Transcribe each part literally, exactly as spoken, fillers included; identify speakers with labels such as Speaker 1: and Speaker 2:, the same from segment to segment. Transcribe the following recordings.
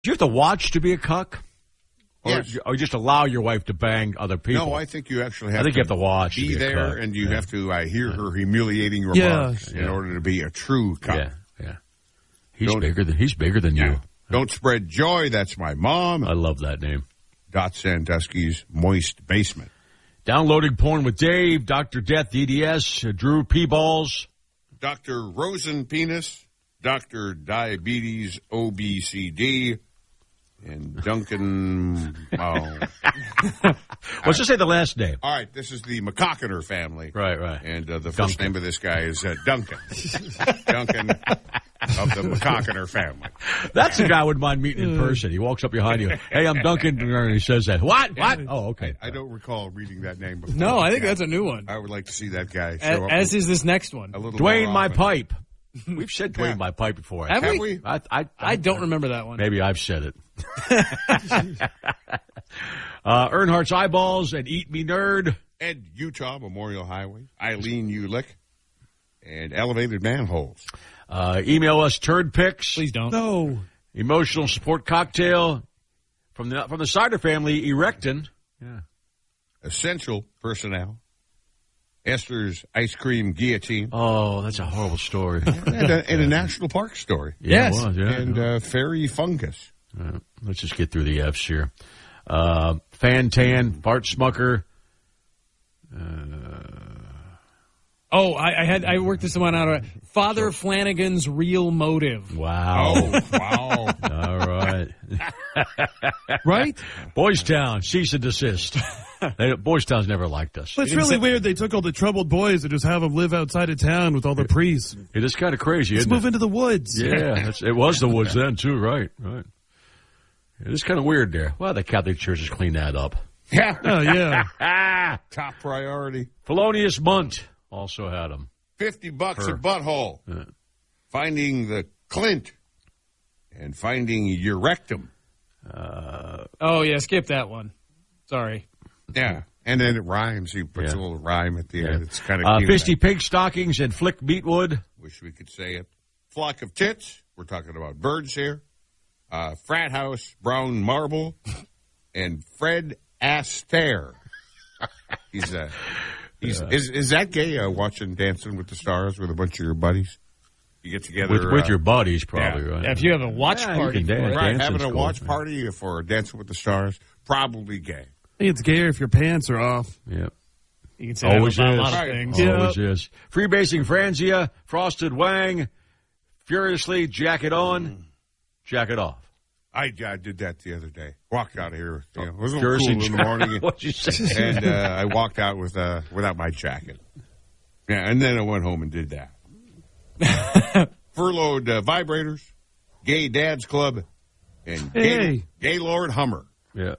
Speaker 1: Do you have to watch to be a cuck? Or,
Speaker 2: Yes.
Speaker 1: or just allow your wife to bang other people?
Speaker 2: No, I think you actually have
Speaker 1: I think
Speaker 2: to
Speaker 1: you have to watch.
Speaker 2: be,
Speaker 1: to be a
Speaker 2: there,
Speaker 1: cuck.
Speaker 2: and you
Speaker 1: yeah.
Speaker 2: have to uh, hear her humiliating remarks
Speaker 3: Yeah.
Speaker 2: in
Speaker 1: Yeah.
Speaker 2: order to be a true cuck.
Speaker 1: Yeah, yeah. He's
Speaker 2: Don't-
Speaker 1: bigger than he's bigger than
Speaker 2: Yeah.
Speaker 1: you.
Speaker 2: Don't spread joy. That's my mom.
Speaker 1: I love that name.
Speaker 2: Dot Sandusky's Moist Basement.
Speaker 1: Downloading Porn with Dave, Doctor Death, D D S, uh, Drew P. Balls.
Speaker 2: Doctor Rosen Penis. Doctor Diabetes O B C D. And Duncan. Oh.
Speaker 1: Let's just say the last name.
Speaker 2: All right, this is the McCockiner family.
Speaker 1: Right, right.
Speaker 2: And uh, the first
Speaker 1: Duncan.
Speaker 2: name of this guy is uh, Duncan. Duncan of the McCockiner family.
Speaker 1: That's the guy I wouldn't mind meeting in person. He walks up behind you. Hey, I'm Duncan. And he says that. What? What? Oh, okay.
Speaker 2: I don't recall reading that name before.
Speaker 3: No, I think
Speaker 2: Yeah.
Speaker 3: that's a new one.
Speaker 2: I would like to see that guy show
Speaker 3: As,
Speaker 2: up
Speaker 3: as is this next one.
Speaker 2: a little
Speaker 1: Dwayne
Speaker 2: more
Speaker 1: My
Speaker 2: often.
Speaker 1: Pipe. We've said Dwayne
Speaker 2: Yeah.
Speaker 1: My Pipe before.
Speaker 3: Have
Speaker 2: Have
Speaker 3: we?
Speaker 2: we?
Speaker 1: I, I,
Speaker 3: I don't remember that one.
Speaker 1: Maybe I've said it. uh, Earnhardt's Eyeballs and Eat Me Nerd.
Speaker 2: Ed Utah Memorial Highway. Eileen Ulick. And Elevated Manholes.
Speaker 1: Uh, email us turd pics.
Speaker 3: Please don't.
Speaker 4: No.
Speaker 1: Emotional support cocktail from the from the Cider family, Erectin. Yeah.
Speaker 2: Essential Personnel. Esther's Ice Cream Guillotine.
Speaker 1: Oh, that's a horrible story.
Speaker 2: And a, and a National Park story.
Speaker 1: Yeah,
Speaker 3: Yes.
Speaker 1: it was, yeah.
Speaker 2: And uh, Fairy Fungus.
Speaker 1: All right, let's just get through the F's here. Uh, Fan Tan, Fart Smucker.
Speaker 3: Oh, I, I had I worked this one out. Father Flanagan's Real Motive.
Speaker 1: Wow.
Speaker 2: Oh, wow.
Speaker 1: All right.
Speaker 4: Right?
Speaker 1: Boys Town, cease and desist. They, Boys Town's never liked us.
Speaker 4: But it's really weird they took all the troubled boys and just have them live outside of town with all the priests.
Speaker 1: It is kind of crazy,
Speaker 4: Let's
Speaker 1: isn't
Speaker 4: move
Speaker 1: it?
Speaker 4: into the woods.
Speaker 1: Yeah, that's, it was the woods then, too, right, right. It is kind of weird there. Well, the Catholic Church has cleaned that up.
Speaker 2: Yeah.
Speaker 4: Oh, yeah.
Speaker 1: Ah!
Speaker 2: Top priority.
Speaker 1: Felonious Munt also had them.
Speaker 2: Fifty bucks
Speaker 1: Her.
Speaker 2: a butthole.
Speaker 1: Yeah.
Speaker 2: Finding the Clint. And finding your rectum.
Speaker 3: Oh yeah, skip that one. Sorry.
Speaker 2: Yeah. And then it rhymes. He puts
Speaker 1: Yeah.
Speaker 2: a little rhyme at the end. It's kind of
Speaker 1: Uh,
Speaker 2: cute.
Speaker 1: Fisty Pig Stockings and Flick Beetwood.
Speaker 2: Wish we could say it. Flock of Tits. We're talking about birds here. Uh, Frat House, Brown Marble. And Fred Astaire. He's uh, he's is is that gay? Uh, watching Dancing with the Stars with a bunch of your buddies. You get together
Speaker 1: With, with
Speaker 2: uh,
Speaker 1: your buddies, probably,
Speaker 2: yeah.
Speaker 1: right?
Speaker 3: If you have a watch
Speaker 1: Yeah, you
Speaker 3: party,
Speaker 1: can
Speaker 3: for
Speaker 1: dance.
Speaker 3: it.
Speaker 2: right,
Speaker 1: Dancing's
Speaker 2: having a
Speaker 1: cool,
Speaker 2: watch
Speaker 1: yeah.
Speaker 2: party for Dancing with the Stars, probably gay.
Speaker 4: I think it's gayer if your pants are off.
Speaker 1: Yeah.
Speaker 3: you can say that
Speaker 1: Always
Speaker 3: about a
Speaker 1: is.
Speaker 3: lot of
Speaker 2: Right.
Speaker 3: things.
Speaker 4: Yeah.
Speaker 1: Always is. Freebasing Franzia, Frosted Wang, Furiously, Jacket On, Jacket Off.
Speaker 2: I, I did that the other day. Walked out of here. You know, it was a little
Speaker 1: Jersey
Speaker 2: cool in the morning.
Speaker 1: What'd you say?
Speaker 2: and uh, I walked out with uh, without my jacket. Yeah, and then I went home and did that. Furloughed uh, vibrators, Gay Dad's Club, and Gay,
Speaker 4: Hey.
Speaker 2: Gaylord Hummer.
Speaker 1: Yeah.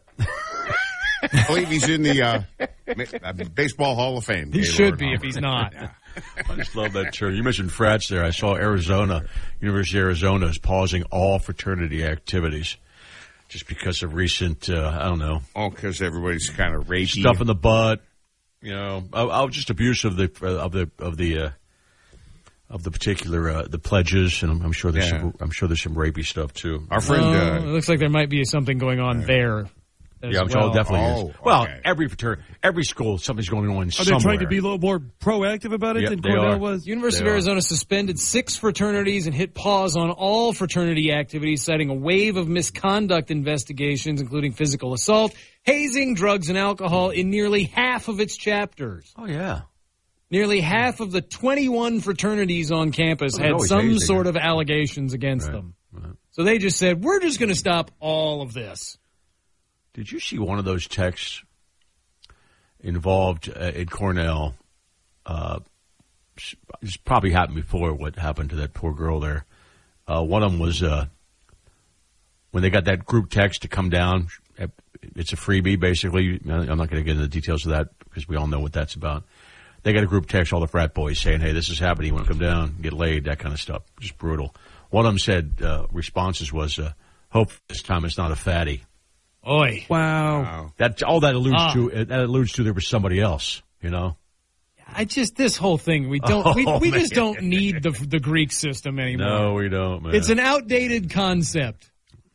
Speaker 2: I believe he's in the uh, ma- Baseball Hall of Fame.
Speaker 3: He
Speaker 2: Gaylord
Speaker 3: should be
Speaker 2: Hummer.
Speaker 3: if he's not.
Speaker 1: I just love that term. You mentioned frats there. I saw Arizona, University of Arizona is pausing all fraternity activities just because of recent, uh, I don't know,
Speaker 2: Oh, because everybody's kind of rapey.
Speaker 1: stuff in the butt, you know, I, I was just abuse of the, of the, of the, uh, of the particular, uh, the pledges. And I'm, I'm sure there's
Speaker 2: Yeah.
Speaker 1: some, I'm sure there's some rapey stuff too.
Speaker 2: Our friend,
Speaker 3: Oh,
Speaker 2: uh,
Speaker 3: it looks like there might be something going on there. As
Speaker 1: Yeah, I'm
Speaker 3: well.
Speaker 1: sure definitely
Speaker 2: Oh,
Speaker 1: is. Well,
Speaker 2: okay.
Speaker 1: every fraternity, every school, something's going on
Speaker 4: Are
Speaker 1: somewhere.
Speaker 4: they trying to be a little more proactive about it
Speaker 1: Yep,
Speaker 4: than
Speaker 1: they
Speaker 4: Cornell
Speaker 1: are.
Speaker 4: was?
Speaker 3: University
Speaker 1: They
Speaker 3: of
Speaker 1: are.
Speaker 3: Arizona suspended six fraternities and hit pause on all fraternity activities, citing a wave of misconduct investigations, including physical assault, hazing, drugs, and alcohol in nearly half of its chapters.
Speaker 1: Oh, yeah.
Speaker 3: Nearly half of the twenty-one fraternities on campus
Speaker 1: Well, there's
Speaker 3: had
Speaker 1: always
Speaker 3: some
Speaker 1: hazing.
Speaker 3: sort of allegations against
Speaker 1: Right,
Speaker 3: them.
Speaker 1: right.
Speaker 3: So they just said, we're just going to stop all of this.
Speaker 1: Did you see one of those texts involved uh, at Cornell? Uh, it's probably happened before what happened to that poor girl there. Uh, one of them was uh, when they got that group text to come down. It's a freebie, basically. I'm not going to get into the details of that because we all know what that's about. They got a group text, all the frat boys, saying, hey, this is happening. You want to come down, get laid, that kind of stuff. Just brutal. One of them said, uh, responses was, uh, hope this time it's not a fatty.
Speaker 3: Oi.
Speaker 4: Wow.
Speaker 2: wow.
Speaker 1: That all that alludes
Speaker 3: Ah.
Speaker 1: to that alludes to there was somebody else, you know.
Speaker 3: I just, this whole thing, we don't, we,
Speaker 1: Oh,
Speaker 3: we just
Speaker 1: man.
Speaker 3: don't need the the Greek system anymore.
Speaker 1: No, we don't, man.
Speaker 3: It's an outdated concept.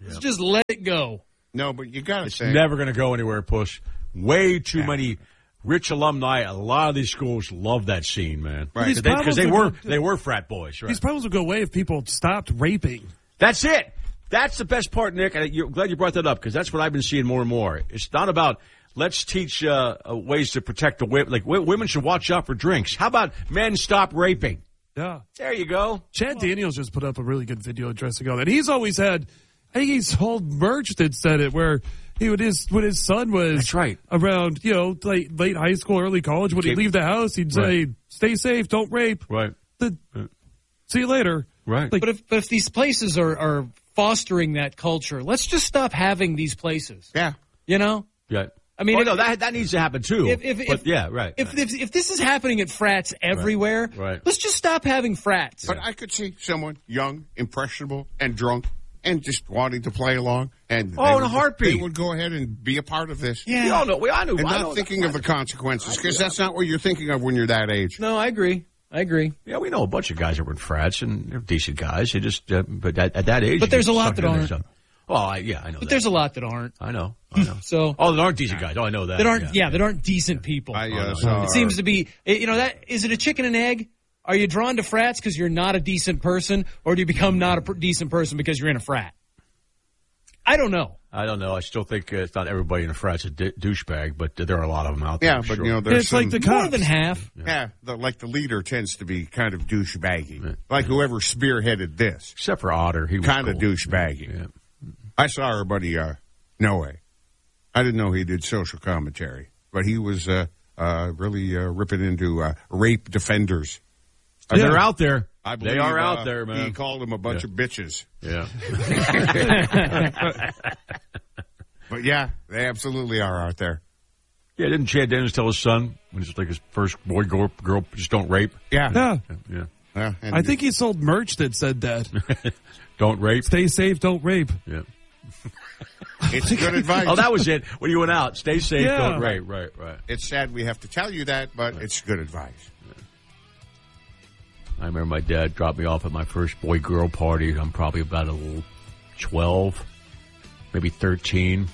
Speaker 3: Let's just let it go.
Speaker 2: No, but you got to
Speaker 1: It's
Speaker 2: say.
Speaker 1: never going to go anywhere, Push. Way too
Speaker 2: Yeah.
Speaker 1: many rich alumni. A lot of these schools love that scene, man.
Speaker 2: Right.
Speaker 4: These
Speaker 1: Because they,
Speaker 4: problems
Speaker 1: they
Speaker 4: would
Speaker 1: were
Speaker 4: go-
Speaker 1: they were frat boys, right?
Speaker 4: These problems would go away if people stopped raping.
Speaker 1: That's it. That's the best part, Nick. And I'm glad you brought that up because that's what I've been seeing more and more. It's not about let's teach uh, uh, ways to protect the women. Like w- women should watch out for drinks. How about men stop raping?
Speaker 4: Yeah.
Speaker 1: There you go.
Speaker 4: Chad Daniels just put up a really good video addressing all that. He's always had, I think he's told Merch that said it, where he would his when his son was
Speaker 1: That's right.
Speaker 4: around, you know, late, late high school, early college, when he'd
Speaker 1: Keep-
Speaker 4: leave the house, he'd say,
Speaker 1: Right.
Speaker 4: "Stay safe, don't rape."
Speaker 1: Right.
Speaker 4: The, see you later.
Speaker 1: Right.
Speaker 4: Like,
Speaker 3: But if but if these places are, are fostering that culture, let's just stop having these places.
Speaker 2: Yeah.
Speaker 3: You know?
Speaker 1: Yeah.
Speaker 3: I mean,
Speaker 1: oh,
Speaker 3: if-
Speaker 1: no, that that needs to happen too.
Speaker 3: If, if,
Speaker 1: but
Speaker 3: if,
Speaker 1: yeah, right.
Speaker 3: If, if if this is happening at frats everywhere,
Speaker 1: right.
Speaker 3: let's just stop having frats.
Speaker 2: But I could see someone young, impressionable, and drunk, and just wanting to play along. And
Speaker 1: Oh,
Speaker 2: they
Speaker 1: in a
Speaker 2: would-
Speaker 1: heartbeat.
Speaker 2: They would go ahead and be a part of this.
Speaker 3: Yeah.
Speaker 1: we all know. We all knew.
Speaker 2: And
Speaker 1: I
Speaker 2: not
Speaker 1: know
Speaker 2: thinking of the consequences, because that's not what you're thinking of when you're that age.
Speaker 3: No, I agree. I agree.
Speaker 1: Yeah, we know a bunch of guys that were in frats and they're decent guys. They just, uh, but at, at that age,
Speaker 3: But
Speaker 1: you
Speaker 3: there's
Speaker 1: get
Speaker 3: a lot
Speaker 1: sucked
Speaker 3: that
Speaker 1: into
Speaker 3: aren't.
Speaker 1: stuff. Oh, I, yeah, I know.
Speaker 3: But
Speaker 1: that.
Speaker 3: there's a lot that aren't.
Speaker 1: I know. I know.
Speaker 3: So
Speaker 1: Oh, that aren't decent guys. Oh, I know that.
Speaker 3: that aren't yeah, that aren't decent people.
Speaker 2: I
Speaker 1: Oh,
Speaker 2: uh,
Speaker 1: no.
Speaker 2: saw.
Speaker 3: It seems to be, you know, that is it a chicken and egg? Are you drawn to frats because you're not a decent person, or do you become not a per- decent person because you're in a frat? I don't know.
Speaker 1: I don't know. I still think uh, it's not everybody in a frat's a d- douchebag, but uh, there are a lot of them out there.
Speaker 2: Yeah,
Speaker 1: for
Speaker 2: but
Speaker 1: sure.
Speaker 2: you know, there's
Speaker 4: it's like
Speaker 2: some-
Speaker 4: the
Speaker 3: More
Speaker 4: cops.
Speaker 3: than half.
Speaker 2: yeah, the, like the leader tends to be kind of douchebaggy, like whoever spearheaded this,
Speaker 1: except for Otter, he was
Speaker 2: kind of
Speaker 1: cool.
Speaker 2: douchebaggy.
Speaker 1: Yeah.
Speaker 2: I saw our buddy uh, Noe. I didn't know he did social commentary, but he was uh, uh, really uh, ripping into uh, rape defenders.
Speaker 1: And
Speaker 4: Yeah.
Speaker 1: they're out there.
Speaker 2: I believe,
Speaker 1: they are out
Speaker 2: uh,
Speaker 1: there, man.
Speaker 2: He called them a bunch
Speaker 1: Yeah.
Speaker 2: of bitches.
Speaker 1: Yeah.
Speaker 2: But yeah, they absolutely are out there.
Speaker 1: Yeah, didn't Chad Daniels tell his son when he's like his first boy, girl, girl just don't rape?
Speaker 2: Yeah.
Speaker 4: Yeah.
Speaker 1: Yeah.
Speaker 2: Yeah, and
Speaker 4: I think he sold merch that said that.
Speaker 1: Don't rape?
Speaker 4: Stay safe, don't rape.
Speaker 1: Yeah.
Speaker 2: it's good advice.
Speaker 1: Oh, that was it. When you went out, stay safe,
Speaker 4: Yeah.
Speaker 1: don't rape. Right, right.
Speaker 2: It's sad we have to tell you that, but it's good advice.
Speaker 1: I remember my dad dropped me off at my first boy-girl party. I'm probably about a little twelve, maybe thirteen.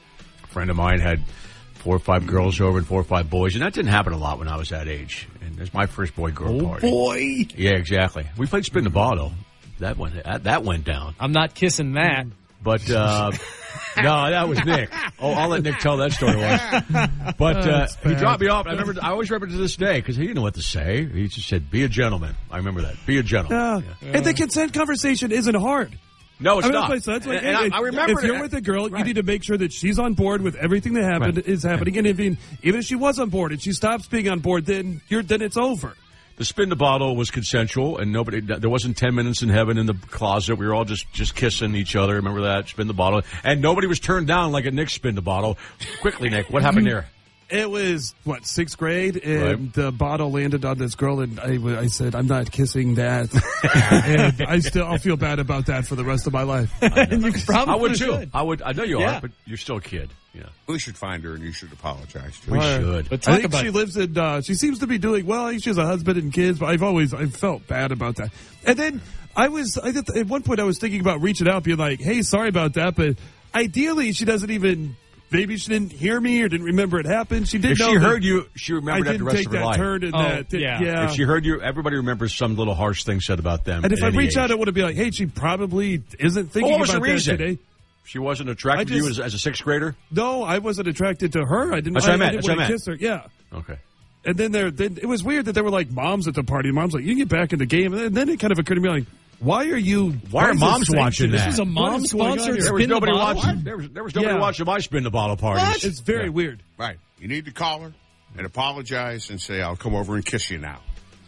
Speaker 1: A friend of mine had four or five girls over and four or five boys, and that didn't happen a lot when I was that age. And it was my first boy-girl
Speaker 3: Oh
Speaker 1: party.
Speaker 3: boy,
Speaker 1: Yeah, exactly. We played spin the bottle. That went that, that went down.
Speaker 3: I'm not kissing that.
Speaker 1: But uh, no, that was Nick. Oh, I'll let Nick tell that story once. But uh,
Speaker 4: That's
Speaker 1: he
Speaker 4: bad.
Speaker 1: dropped me off. I remember. I always remember to this day because he didn't know what to say. He just said, "Be a gentleman." I remember that. Be a
Speaker 4: Yeah.
Speaker 1: gentleman. Yeah.
Speaker 4: And the consent conversation isn't hard.
Speaker 1: No, it's
Speaker 4: I mean,
Speaker 1: not.
Speaker 4: that's, that's like,
Speaker 1: And- and I, I remember.
Speaker 4: if you're
Speaker 1: it.
Speaker 4: with a girl,
Speaker 1: Right.
Speaker 4: you need to make sure that she's on board with everything that happened
Speaker 1: Right.
Speaker 4: is happening. And if even if she was on board and she stops being on board, then you're then it's over.
Speaker 1: The spin the bottle was consensual, and nobody. There wasn't ten minutes in heaven in the closet. We were all just just kissing each other. Remember that? Spin the bottle, and nobody was turned down like a Nick spin the bottle. Quickly, Nick, what happened there?
Speaker 4: It was what sixth grade, and
Speaker 1: Right.
Speaker 4: the bottle landed on this girl, and I, I said, "I'm not kissing that." And I still I'll feel bad about that for the rest of my life.
Speaker 3: And you probably
Speaker 1: I would too.
Speaker 3: should.
Speaker 1: I would. I know you
Speaker 3: Yeah.
Speaker 1: are, but you're still a kid. Yeah,
Speaker 2: We should find her and you should apologize to
Speaker 1: we
Speaker 2: her.
Speaker 4: Right.
Speaker 1: should.
Speaker 3: But
Speaker 4: I
Speaker 3: talk
Speaker 4: think
Speaker 3: about
Speaker 4: she lives in. Uh, she seems to be doing well. I think she has a husband and kids, but I've always I felt bad about that. And then I was I did, at one point I was thinking about reaching out, being like, "Hey, sorry about that," but ideally she doesn't even. Maybe she didn't hear me or didn't remember it happened. She did
Speaker 1: If
Speaker 4: know
Speaker 1: she
Speaker 4: that
Speaker 1: heard you, she
Speaker 4: I
Speaker 1: remembered that the
Speaker 4: didn't
Speaker 1: rest
Speaker 4: take
Speaker 1: of her
Speaker 4: that
Speaker 1: life.
Speaker 4: turn and
Speaker 3: Oh,
Speaker 4: that. that-
Speaker 3: yeah.
Speaker 4: yeah.
Speaker 1: If she heard you, everybody remembers some little harsh thing said about them.
Speaker 4: and if
Speaker 1: at
Speaker 4: I
Speaker 1: any
Speaker 4: reach
Speaker 1: age.
Speaker 4: out, I want to be like, "Hey, she probably isn't thinking
Speaker 1: Well, what was
Speaker 4: about
Speaker 1: the
Speaker 4: that
Speaker 1: reason?
Speaker 4: today."
Speaker 1: She wasn't attracted
Speaker 4: I
Speaker 1: to you
Speaker 4: just-
Speaker 1: as, as a sixth grader?
Speaker 4: No, I wasn't attracted to her. I didn't.
Speaker 1: That's what I meant,
Speaker 4: didn't
Speaker 1: that's what
Speaker 4: want
Speaker 1: I
Speaker 4: to
Speaker 1: meant.
Speaker 4: kiss her. Yeah.
Speaker 1: Okay.
Speaker 4: And then there, then it was weird that there were like moms at the party. Mom's like, "You can get back in the game." And then it kind of occurred to me like, "Why are you?
Speaker 1: Why are
Speaker 4: is this
Speaker 1: moms
Speaker 4: sanctioned?
Speaker 1: watching
Speaker 4: This
Speaker 1: that?
Speaker 3: This is a
Speaker 4: What
Speaker 3: mom
Speaker 4: is going on
Speaker 3: sponsored
Speaker 4: here?
Speaker 1: There was
Speaker 3: spin the
Speaker 1: nobody
Speaker 3: bottle.
Speaker 1: watching. There was, there was nobody
Speaker 4: Yeah.
Speaker 1: watching my spin the bottle parties.
Speaker 4: It's very
Speaker 1: Yeah.
Speaker 4: weird."
Speaker 2: Right. You need to call her and apologize and say, I'll come over and kiss you now.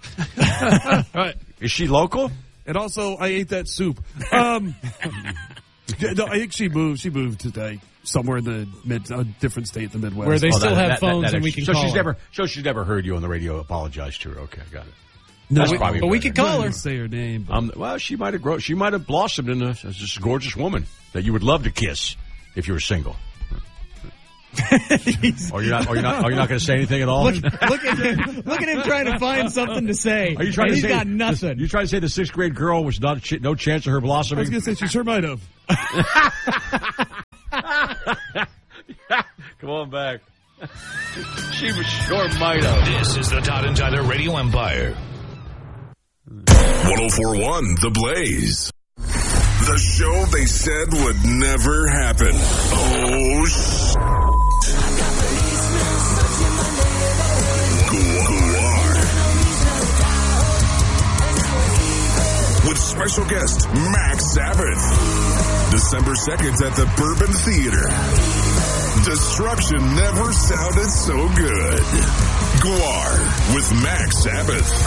Speaker 4: Right.
Speaker 1: Is she local?
Speaker 4: And also, I ate that soup. Um, yeah, no, I think she moved. She moved today somewhere in the mid, a different state in the Midwest.
Speaker 3: Where they
Speaker 1: Oh,
Speaker 3: still
Speaker 1: that-
Speaker 3: have
Speaker 1: that- that-
Speaker 3: phones
Speaker 1: that
Speaker 3: and we
Speaker 1: ex-
Speaker 3: can
Speaker 1: so
Speaker 3: call
Speaker 1: she's
Speaker 3: her.
Speaker 1: never. So she's never heard you on the radio apologize to her. Okay, I got it.
Speaker 4: no,
Speaker 1: That's
Speaker 4: we-
Speaker 1: probably
Speaker 3: But we
Speaker 1: better.
Speaker 3: could call her.
Speaker 4: Didn't say her name. but-
Speaker 1: Um, well, she might have grown. She might have blossomed into as this gorgeous woman that you would love to kiss if you were single. or you're not. Or you're not. Are you not going to say anything at all?
Speaker 3: Look, look at him! Look at him trying to find something to say.
Speaker 1: Are you trying
Speaker 3: and
Speaker 1: to
Speaker 3: he's
Speaker 1: say
Speaker 3: got nothing.
Speaker 1: You trying to say the sixth grade girl was not ch- no chance of her
Speaker 4: I was
Speaker 1: blossoming?
Speaker 4: going to say she sure might have.
Speaker 1: Come on back. She was sure might have.
Speaker 5: This is the Todd and Tyler Radio Empire.
Speaker 6: one oh four point one The Blaze. The show they said would never happen. Oh, sh... Guar. With special guest Max Sabbath. December second at the Bourbon Theater. Destruction never sounded so good. Guar with Max Sabbath.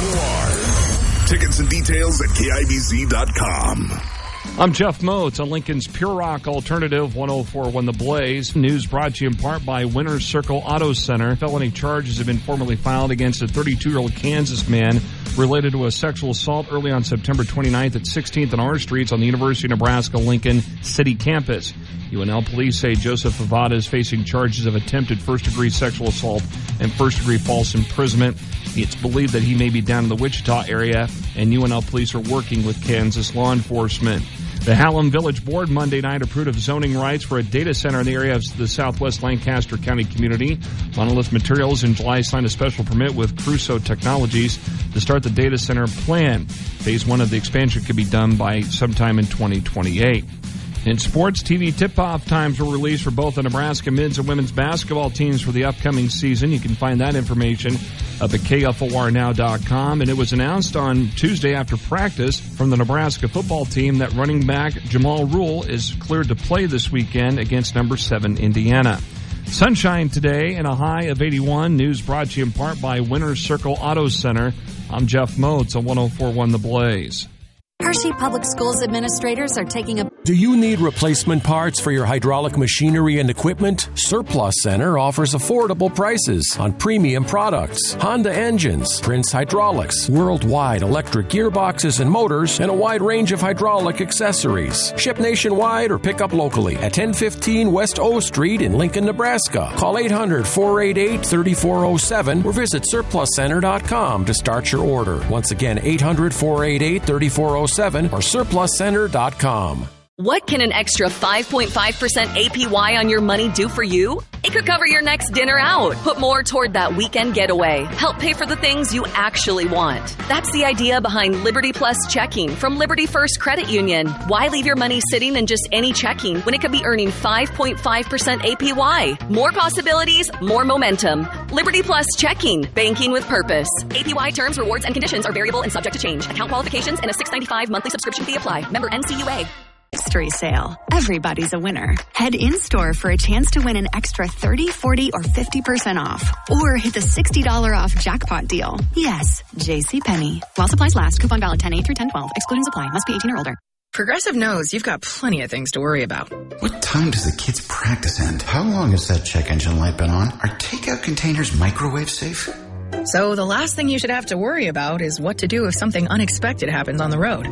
Speaker 6: Guar. Tickets and details at K I B Z dot com.
Speaker 7: I'm Jeff Moats on Lincoln's Pure Rock Alternative, one oh four point one The Blaze. News brought to you in part by Winner's Circle Auto Center. Felony charges have been formally filed against a thirty-two-year-old Kansas man related to a sexual assault early on September twenty-ninth at sixteenth and R Streets on the University of Nebraska-Lincoln City campus. U N L police say Joseph Favada is facing charges of attempted first-degree sexual assault and first-degree false imprisonment. It's believed that he may be down in the Wichita area, and U N L police are working with Kansas law enforcement. The Hallam Village Board Monday night approved of zoning rights for a data center in the area of the southwest Lancaster County community. Monolith Materials in July signed a special permit with Crusoe Technologies to start the data center plan. Phase one of the expansion could be done by sometime in twenty twenty-eight. In sports, T V tip-off times were released for both the Nebraska men's and women's basketball teams for the upcoming season. You can find that information up at K F O R now dot com. And it was announced on Tuesday after practice from the Nebraska football team that running back Jamal Rule is cleared to play this weekend against number seven Indiana. Sunshine today and a high of eighty-one. News brought to you in part by Winner's Circle Auto Center. I'm Jeff Moats on one oh four point one The Blaze.
Speaker 8: Hershey Public Schools administrators are taking a...
Speaker 9: Do you need replacement parts for your hydraulic machinery and equipment? Surplus Center offers affordable prices on premium products, Honda engines, Prince Hydraulics, worldwide electric gearboxes and motors, and a wide range of hydraulic accessories. Ship nationwide or pick up locally at ten fifteen West O Street in Lincoln, Nebraska. Call eight hundred, four eight eight, three four zero seven or visit surplus center dot com to start your order. Once again, eight hundred, four eight eight, three four zero seven or surplus center dot com.
Speaker 10: What can an extra five point five percent A P Y on your money do for you? It could cover your next dinner out, put more toward that weekend getaway, help pay for the things you actually want. That's the idea behind Liberty Plus Checking from Liberty First Credit Union. Why leave your money sitting in just any checking when it could be earning five point five percent A P Y? More possibilities, more momentum. Liberty Plus Checking, banking with purpose. A P Y terms, rewards, and conditions are variable and subject to change. Account qualifications and a six dollars and ninety-five cents monthly subscription fee apply. Member N C U A.
Speaker 8: Mystery sale. Everybody's a winner. Head in-store for a chance to win an extra thirty, forty, or fifty percent off. Or hit the sixty dollars off jackpot deal. Yes, JCPenney. While supplies last. Coupon valid ten eight through ten twelve. Excluding supply. Must be eighteen or older.
Speaker 11: Progressive knows you've got plenty of things to worry about.
Speaker 12: What time does the kids' practice end? How long has that check engine light been on? Are takeout containers microwave safe?
Speaker 11: So the last thing you should have to worry about is what to do if something unexpected happens on the road.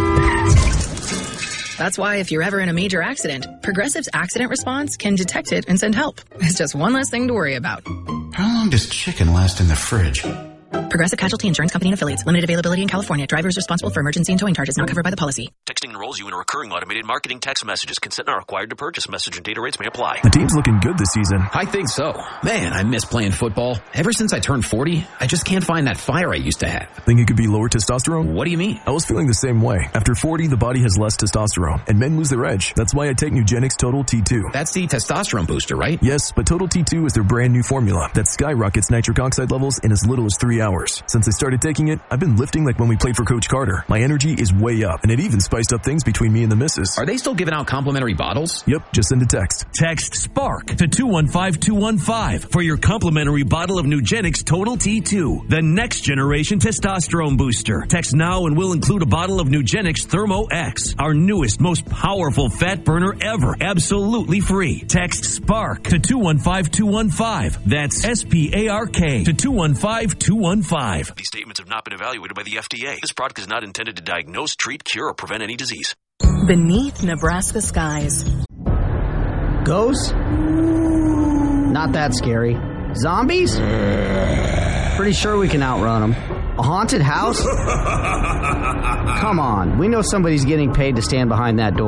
Speaker 11: That's why if you're ever in a major accident, Progressive's accident response can detect it and send help. It's just one less thing to worry about.
Speaker 12: How long does chicken last in the fridge?
Speaker 11: Progressive Casualty Insurance Company and Affiliates. Limited availability in California. Drivers responsible for emergency and towing charges not covered by the policy.
Speaker 13: Texting enrolls you in a recurring automated marketing text messages. Consent not required to purchase. Message and data rates may apply.
Speaker 14: The team's looking good this season.
Speaker 15: I think so. Man, I miss playing football. Ever since I turned forty, I just can't find that fire I used to have.
Speaker 14: Think it could be lower testosterone?
Speaker 15: What do you mean?
Speaker 14: I was feeling the same way. After forty, the body has less testosterone, and men lose their edge. That's why I take Nugenix Total T two.
Speaker 15: That's the testosterone booster, right?
Speaker 14: Yes, but Total T two is their brand new formula that skyrockets nitric oxide levels in as little as three hours. Since I started taking it, I've been lifting like when we played for Coach Carter. My energy is way up, and it even spiced up things between me and the missus.
Speaker 15: Are they still giving out complimentary bottles?
Speaker 14: Yep, just send a text.
Speaker 16: Text SPARK to two one five two one five for your complimentary bottle of Nugenix Total T two, the next generation testosterone booster. Text now and we'll include a bottle of Nugenix Thermo X, our newest, most powerful fat burner ever, absolutely free. Text SPARK to two one five two one five. That's S P A R K to two one five two one five.
Speaker 13: These statements have not been evaluated by the F D A. This product is not intended to diagnose, treat, cure, or prevent any disease.
Speaker 17: Beneath Nebraska skies.
Speaker 18: Ghosts? Not that scary. Zombies? Pretty sure we can outrun them. A haunted house? Come on, we know somebody's getting paid to stand behind that door.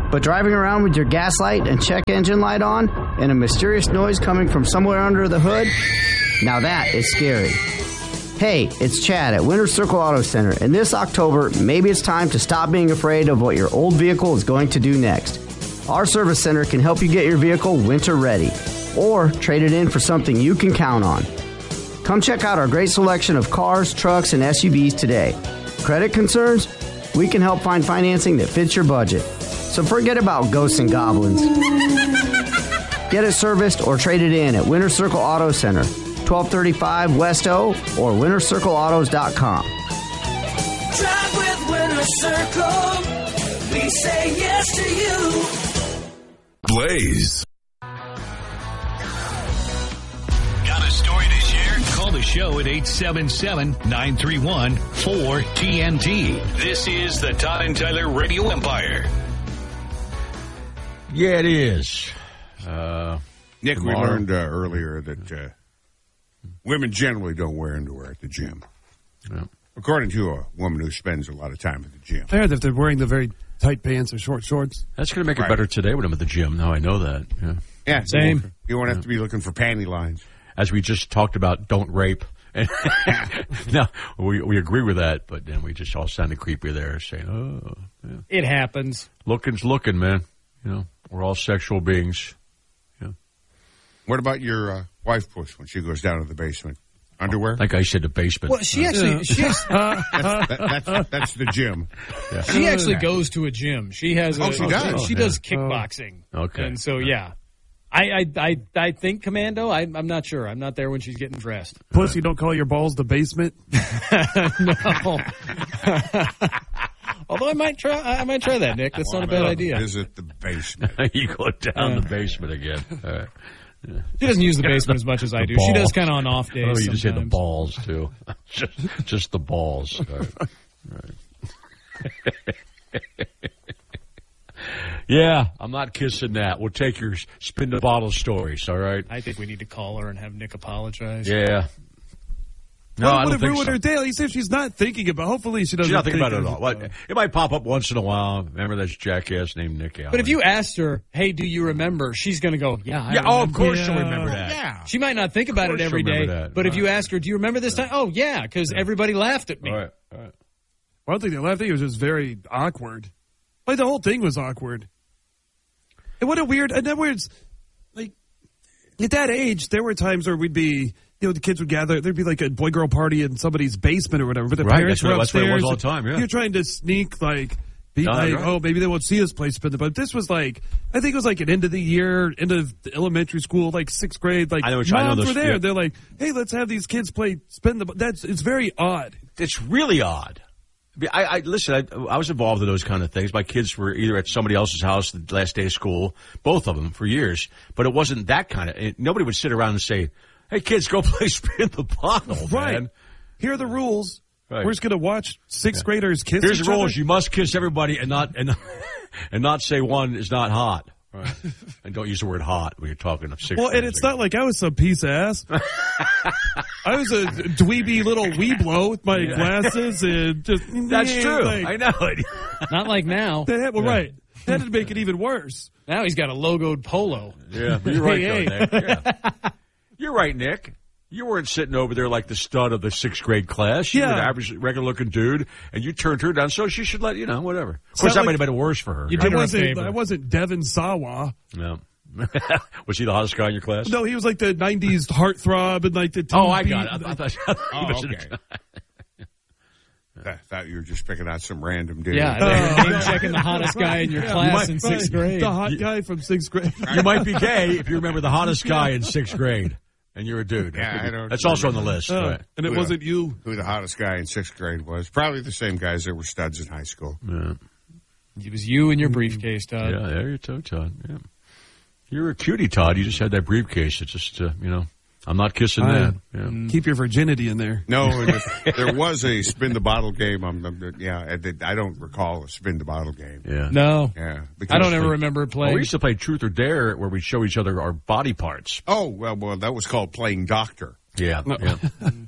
Speaker 18: But driving around with your gas light and check engine light on and a mysterious noise coming from somewhere under the hood? Now that is scary. Hey, it's Chad at Winter Circle Auto Center, and this October, maybe it's time to stop being afraid of what your old vehicle is going to do next. Our service center can help you get your vehicle winter ready, or trade it in for something you can count on. Come check out our great selection of cars, trucks, and S U Vs today. Credit concerns? We can help find financing that fits your budget. So forget about ghosts and goblins. Get it serviced or trade it in at Winter Circle Auto Center, twelve thirty-five West O or winter circle autos dot com.
Speaker 19: Drive with Winter Circle. We say yes to you.
Speaker 6: Blaze.
Speaker 5: Got a story to share? Call the show at eight seven seven, nine three one, four T N T. This is the Todd and Tyler Radio Empire.
Speaker 1: Yeah, it is. Uh,
Speaker 2: Nick, we
Speaker 1: tomorrow.
Speaker 2: learned uh, earlier that uh, women generally don't wear underwear at the gym.
Speaker 1: Yeah.
Speaker 2: According to a woman who spends a lot of time at the gym.
Speaker 4: I heard if they're wearing the very tight pants or short shorts.
Speaker 1: That's going to make
Speaker 2: Right.
Speaker 1: it better today when I'm at the gym. Now I know that. Yeah.
Speaker 2: Yeah,
Speaker 3: Same.
Speaker 2: You won't, you won't have to be looking for panty lines.
Speaker 1: As we just talked about, don't rape. No, we we agree with that, but then we just all sounded creepy there, saying, "Oh, yeah.
Speaker 3: It happens.
Speaker 1: Looking's looking, man. You know, we're all sexual beings." Yeah.
Speaker 2: What about your uh, wife, Puss, when she goes down to the basement? Underwear?
Speaker 1: I think I said the basement.
Speaker 3: Well, she actually, she,
Speaker 2: that's, that, that's, that's the gym.
Speaker 1: Yeah.
Speaker 3: she actually goes to a gym. She has.
Speaker 2: Oh,
Speaker 3: a,
Speaker 2: she does?
Speaker 3: She
Speaker 1: Oh,
Speaker 3: does
Speaker 1: yeah.
Speaker 3: kickboxing.
Speaker 1: Okay.
Speaker 3: And so, yeah. I, I, I, I think Commando. I, I'm not sure. I'm not there when she's getting dressed.
Speaker 4: Plus, you don't call your balls the basement.
Speaker 3: No. Although I might try. I might try that, Nick. That's not a bad idea.
Speaker 2: Visit the basement.
Speaker 1: You go down
Speaker 3: Yeah.
Speaker 1: the basement again. All right. Yeah.
Speaker 3: She doesn't use the basement as much as I
Speaker 1: The
Speaker 3: do. She does
Speaker 1: balls.
Speaker 3: kind of on off days.
Speaker 1: Oh, you just say the
Speaker 3: sometimes.
Speaker 1: balls too. just, just the balls. All right. All right. Yeah, I'm not kissing that. We'll take your spin the bottle stories. All right.
Speaker 3: I think we need to call her and have Nick apologize.
Speaker 1: Yeah. No,
Speaker 4: Well,
Speaker 1: I
Speaker 4: would
Speaker 1: don't
Speaker 4: have
Speaker 1: think
Speaker 4: ruined
Speaker 1: so.
Speaker 4: her day. At least if she's not thinking about. Hopefully, she doesn't.
Speaker 1: She's not thinking
Speaker 4: think
Speaker 1: about it at
Speaker 4: of
Speaker 1: all. What, it might pop up once in a while. Remember that jackass named Nick Allen?
Speaker 3: But if you asked her, "Hey, do you remember?" She's going to go, "Yeah, I
Speaker 1: yeah, oh, of
Speaker 3: remember."
Speaker 1: course
Speaker 4: Yeah.
Speaker 1: she'll remember that.
Speaker 2: Yeah.
Speaker 3: She might not think about
Speaker 1: course
Speaker 3: it every
Speaker 1: she'll
Speaker 3: day,
Speaker 1: remember that.
Speaker 3: but if
Speaker 1: Right.
Speaker 3: you ask her, "Do you remember this time?" Oh, yeah, because everybody laughed at me.
Speaker 1: All right. All right.
Speaker 4: I don't think they laughed. I think it was just very awkward. Like the whole thing was awkward. And what a weird. And that was like at that age, there were times where we'd be, you know, the kids would gather. There'd be like a boy girl party in somebody's basement or whatever. But the
Speaker 1: Right,
Speaker 4: parents
Speaker 1: that's what-
Speaker 4: were
Speaker 1: that's what it was
Speaker 4: upstairs.
Speaker 1: all the time, yeah.
Speaker 4: You're trying to sneak like. Be
Speaker 1: No,
Speaker 4: like,
Speaker 1: right.
Speaker 4: oh, maybe they won't see us play spin the ball. But this was like, I think it was like an end of the year, end of the elementary school, like sixth grade. Like
Speaker 1: I know what you- I know
Speaker 4: moms
Speaker 1: those-
Speaker 4: were there.
Speaker 1: yeah.
Speaker 4: They're like, hey, let's have these kids play spin the ball. That's it's very odd.
Speaker 1: It's really odd. I, I listen. I, I was involved in those kind of things. My kids were either at somebody else's house the last day of school, both of them for years. But it wasn't that kind of. It, nobody would sit around and say, "Hey, kids, go play spin the bottle."
Speaker 4: Right.
Speaker 1: Man.
Speaker 4: Here are the rules.
Speaker 1: Right.
Speaker 4: We're just gonna watch sixth graders kiss
Speaker 1: Here's
Speaker 4: each
Speaker 1: the rules:
Speaker 4: other.
Speaker 1: you must kiss everybody and not and and not say one is not hot. Right. And don't use the word hot when you're talking of six.
Speaker 4: Well, and it's not like I was some piece of ass. I was a dweeby little weeblo with my glasses and just.
Speaker 1: That's
Speaker 4: yeah,
Speaker 1: true.
Speaker 4: like-
Speaker 1: I know it.
Speaker 3: Not like now.
Speaker 4: That had, well, right. That would make it even worse.
Speaker 3: Now he's got a logoed polo.
Speaker 1: Yeah, you're right,
Speaker 3: Hey,
Speaker 1: though,
Speaker 3: hey.
Speaker 1: Nick. Yeah. You're right, Nick. You weren't sitting over there like the stud of the sixth grade class. You were
Speaker 4: Yeah.
Speaker 1: an average, regular-looking dude, and you turned her down, so she should let you know, whatever. Of
Speaker 4: It's
Speaker 1: course,
Speaker 4: not
Speaker 1: that might
Speaker 4: like-
Speaker 1: have been worse for her.
Speaker 3: You
Speaker 4: I
Speaker 3: did her a
Speaker 4: wasn't.
Speaker 3: favor.
Speaker 4: I wasn't Devin Sawa.
Speaker 1: No. Was he the hottest guy in your class?
Speaker 4: No, he was like the nineties heartthrob and like the.
Speaker 1: Oh, I
Speaker 4: teen
Speaker 1: got it.
Speaker 4: beat.
Speaker 1: I, I thought, I thought he
Speaker 2: Oh,
Speaker 1: was
Speaker 2: okay. I thought you were just picking out some random dude.
Speaker 3: Yeah,
Speaker 4: Uh,
Speaker 3: name checking the hottest guy in your class
Speaker 1: might-
Speaker 3: in sixth
Speaker 4: Right.
Speaker 3: grade.
Speaker 4: The hot guy from sixth grade.
Speaker 1: You might be gay if you remember the hottest guy in sixth grade, and you're a dude.
Speaker 2: Yeah, I don't
Speaker 1: That's also on the list.
Speaker 4: Oh,
Speaker 1: Right.
Speaker 4: and it
Speaker 2: Who
Speaker 4: wasn't
Speaker 2: the-
Speaker 4: you.
Speaker 2: Who the hottest guy in sixth grade was? Probably the same guys that were studs in high school.
Speaker 1: Yeah.
Speaker 3: It was you in your briefcase, Todd.
Speaker 1: Yeah, there you go, Todd. Yeah. You're a cutie, Todd. You just had that briefcase. It's just, uh, you know, I'm not kissing
Speaker 4: I-
Speaker 1: that. Yeah.
Speaker 4: Keep your virginity in there.
Speaker 2: No, and if there was a spin the bottle game. I'm, I'm- yeah, I, did- I don't recall a spin the bottle game.
Speaker 1: Yeah.
Speaker 3: No.
Speaker 2: Yeah,
Speaker 3: I don't
Speaker 2: because-
Speaker 3: ever remember it
Speaker 1: Well,
Speaker 3: playing.
Speaker 1: we used to play Truth or Dare where we'd show each other our body parts.
Speaker 2: Oh well, well, that was called playing doctor.
Speaker 1: Yeah. Yeah.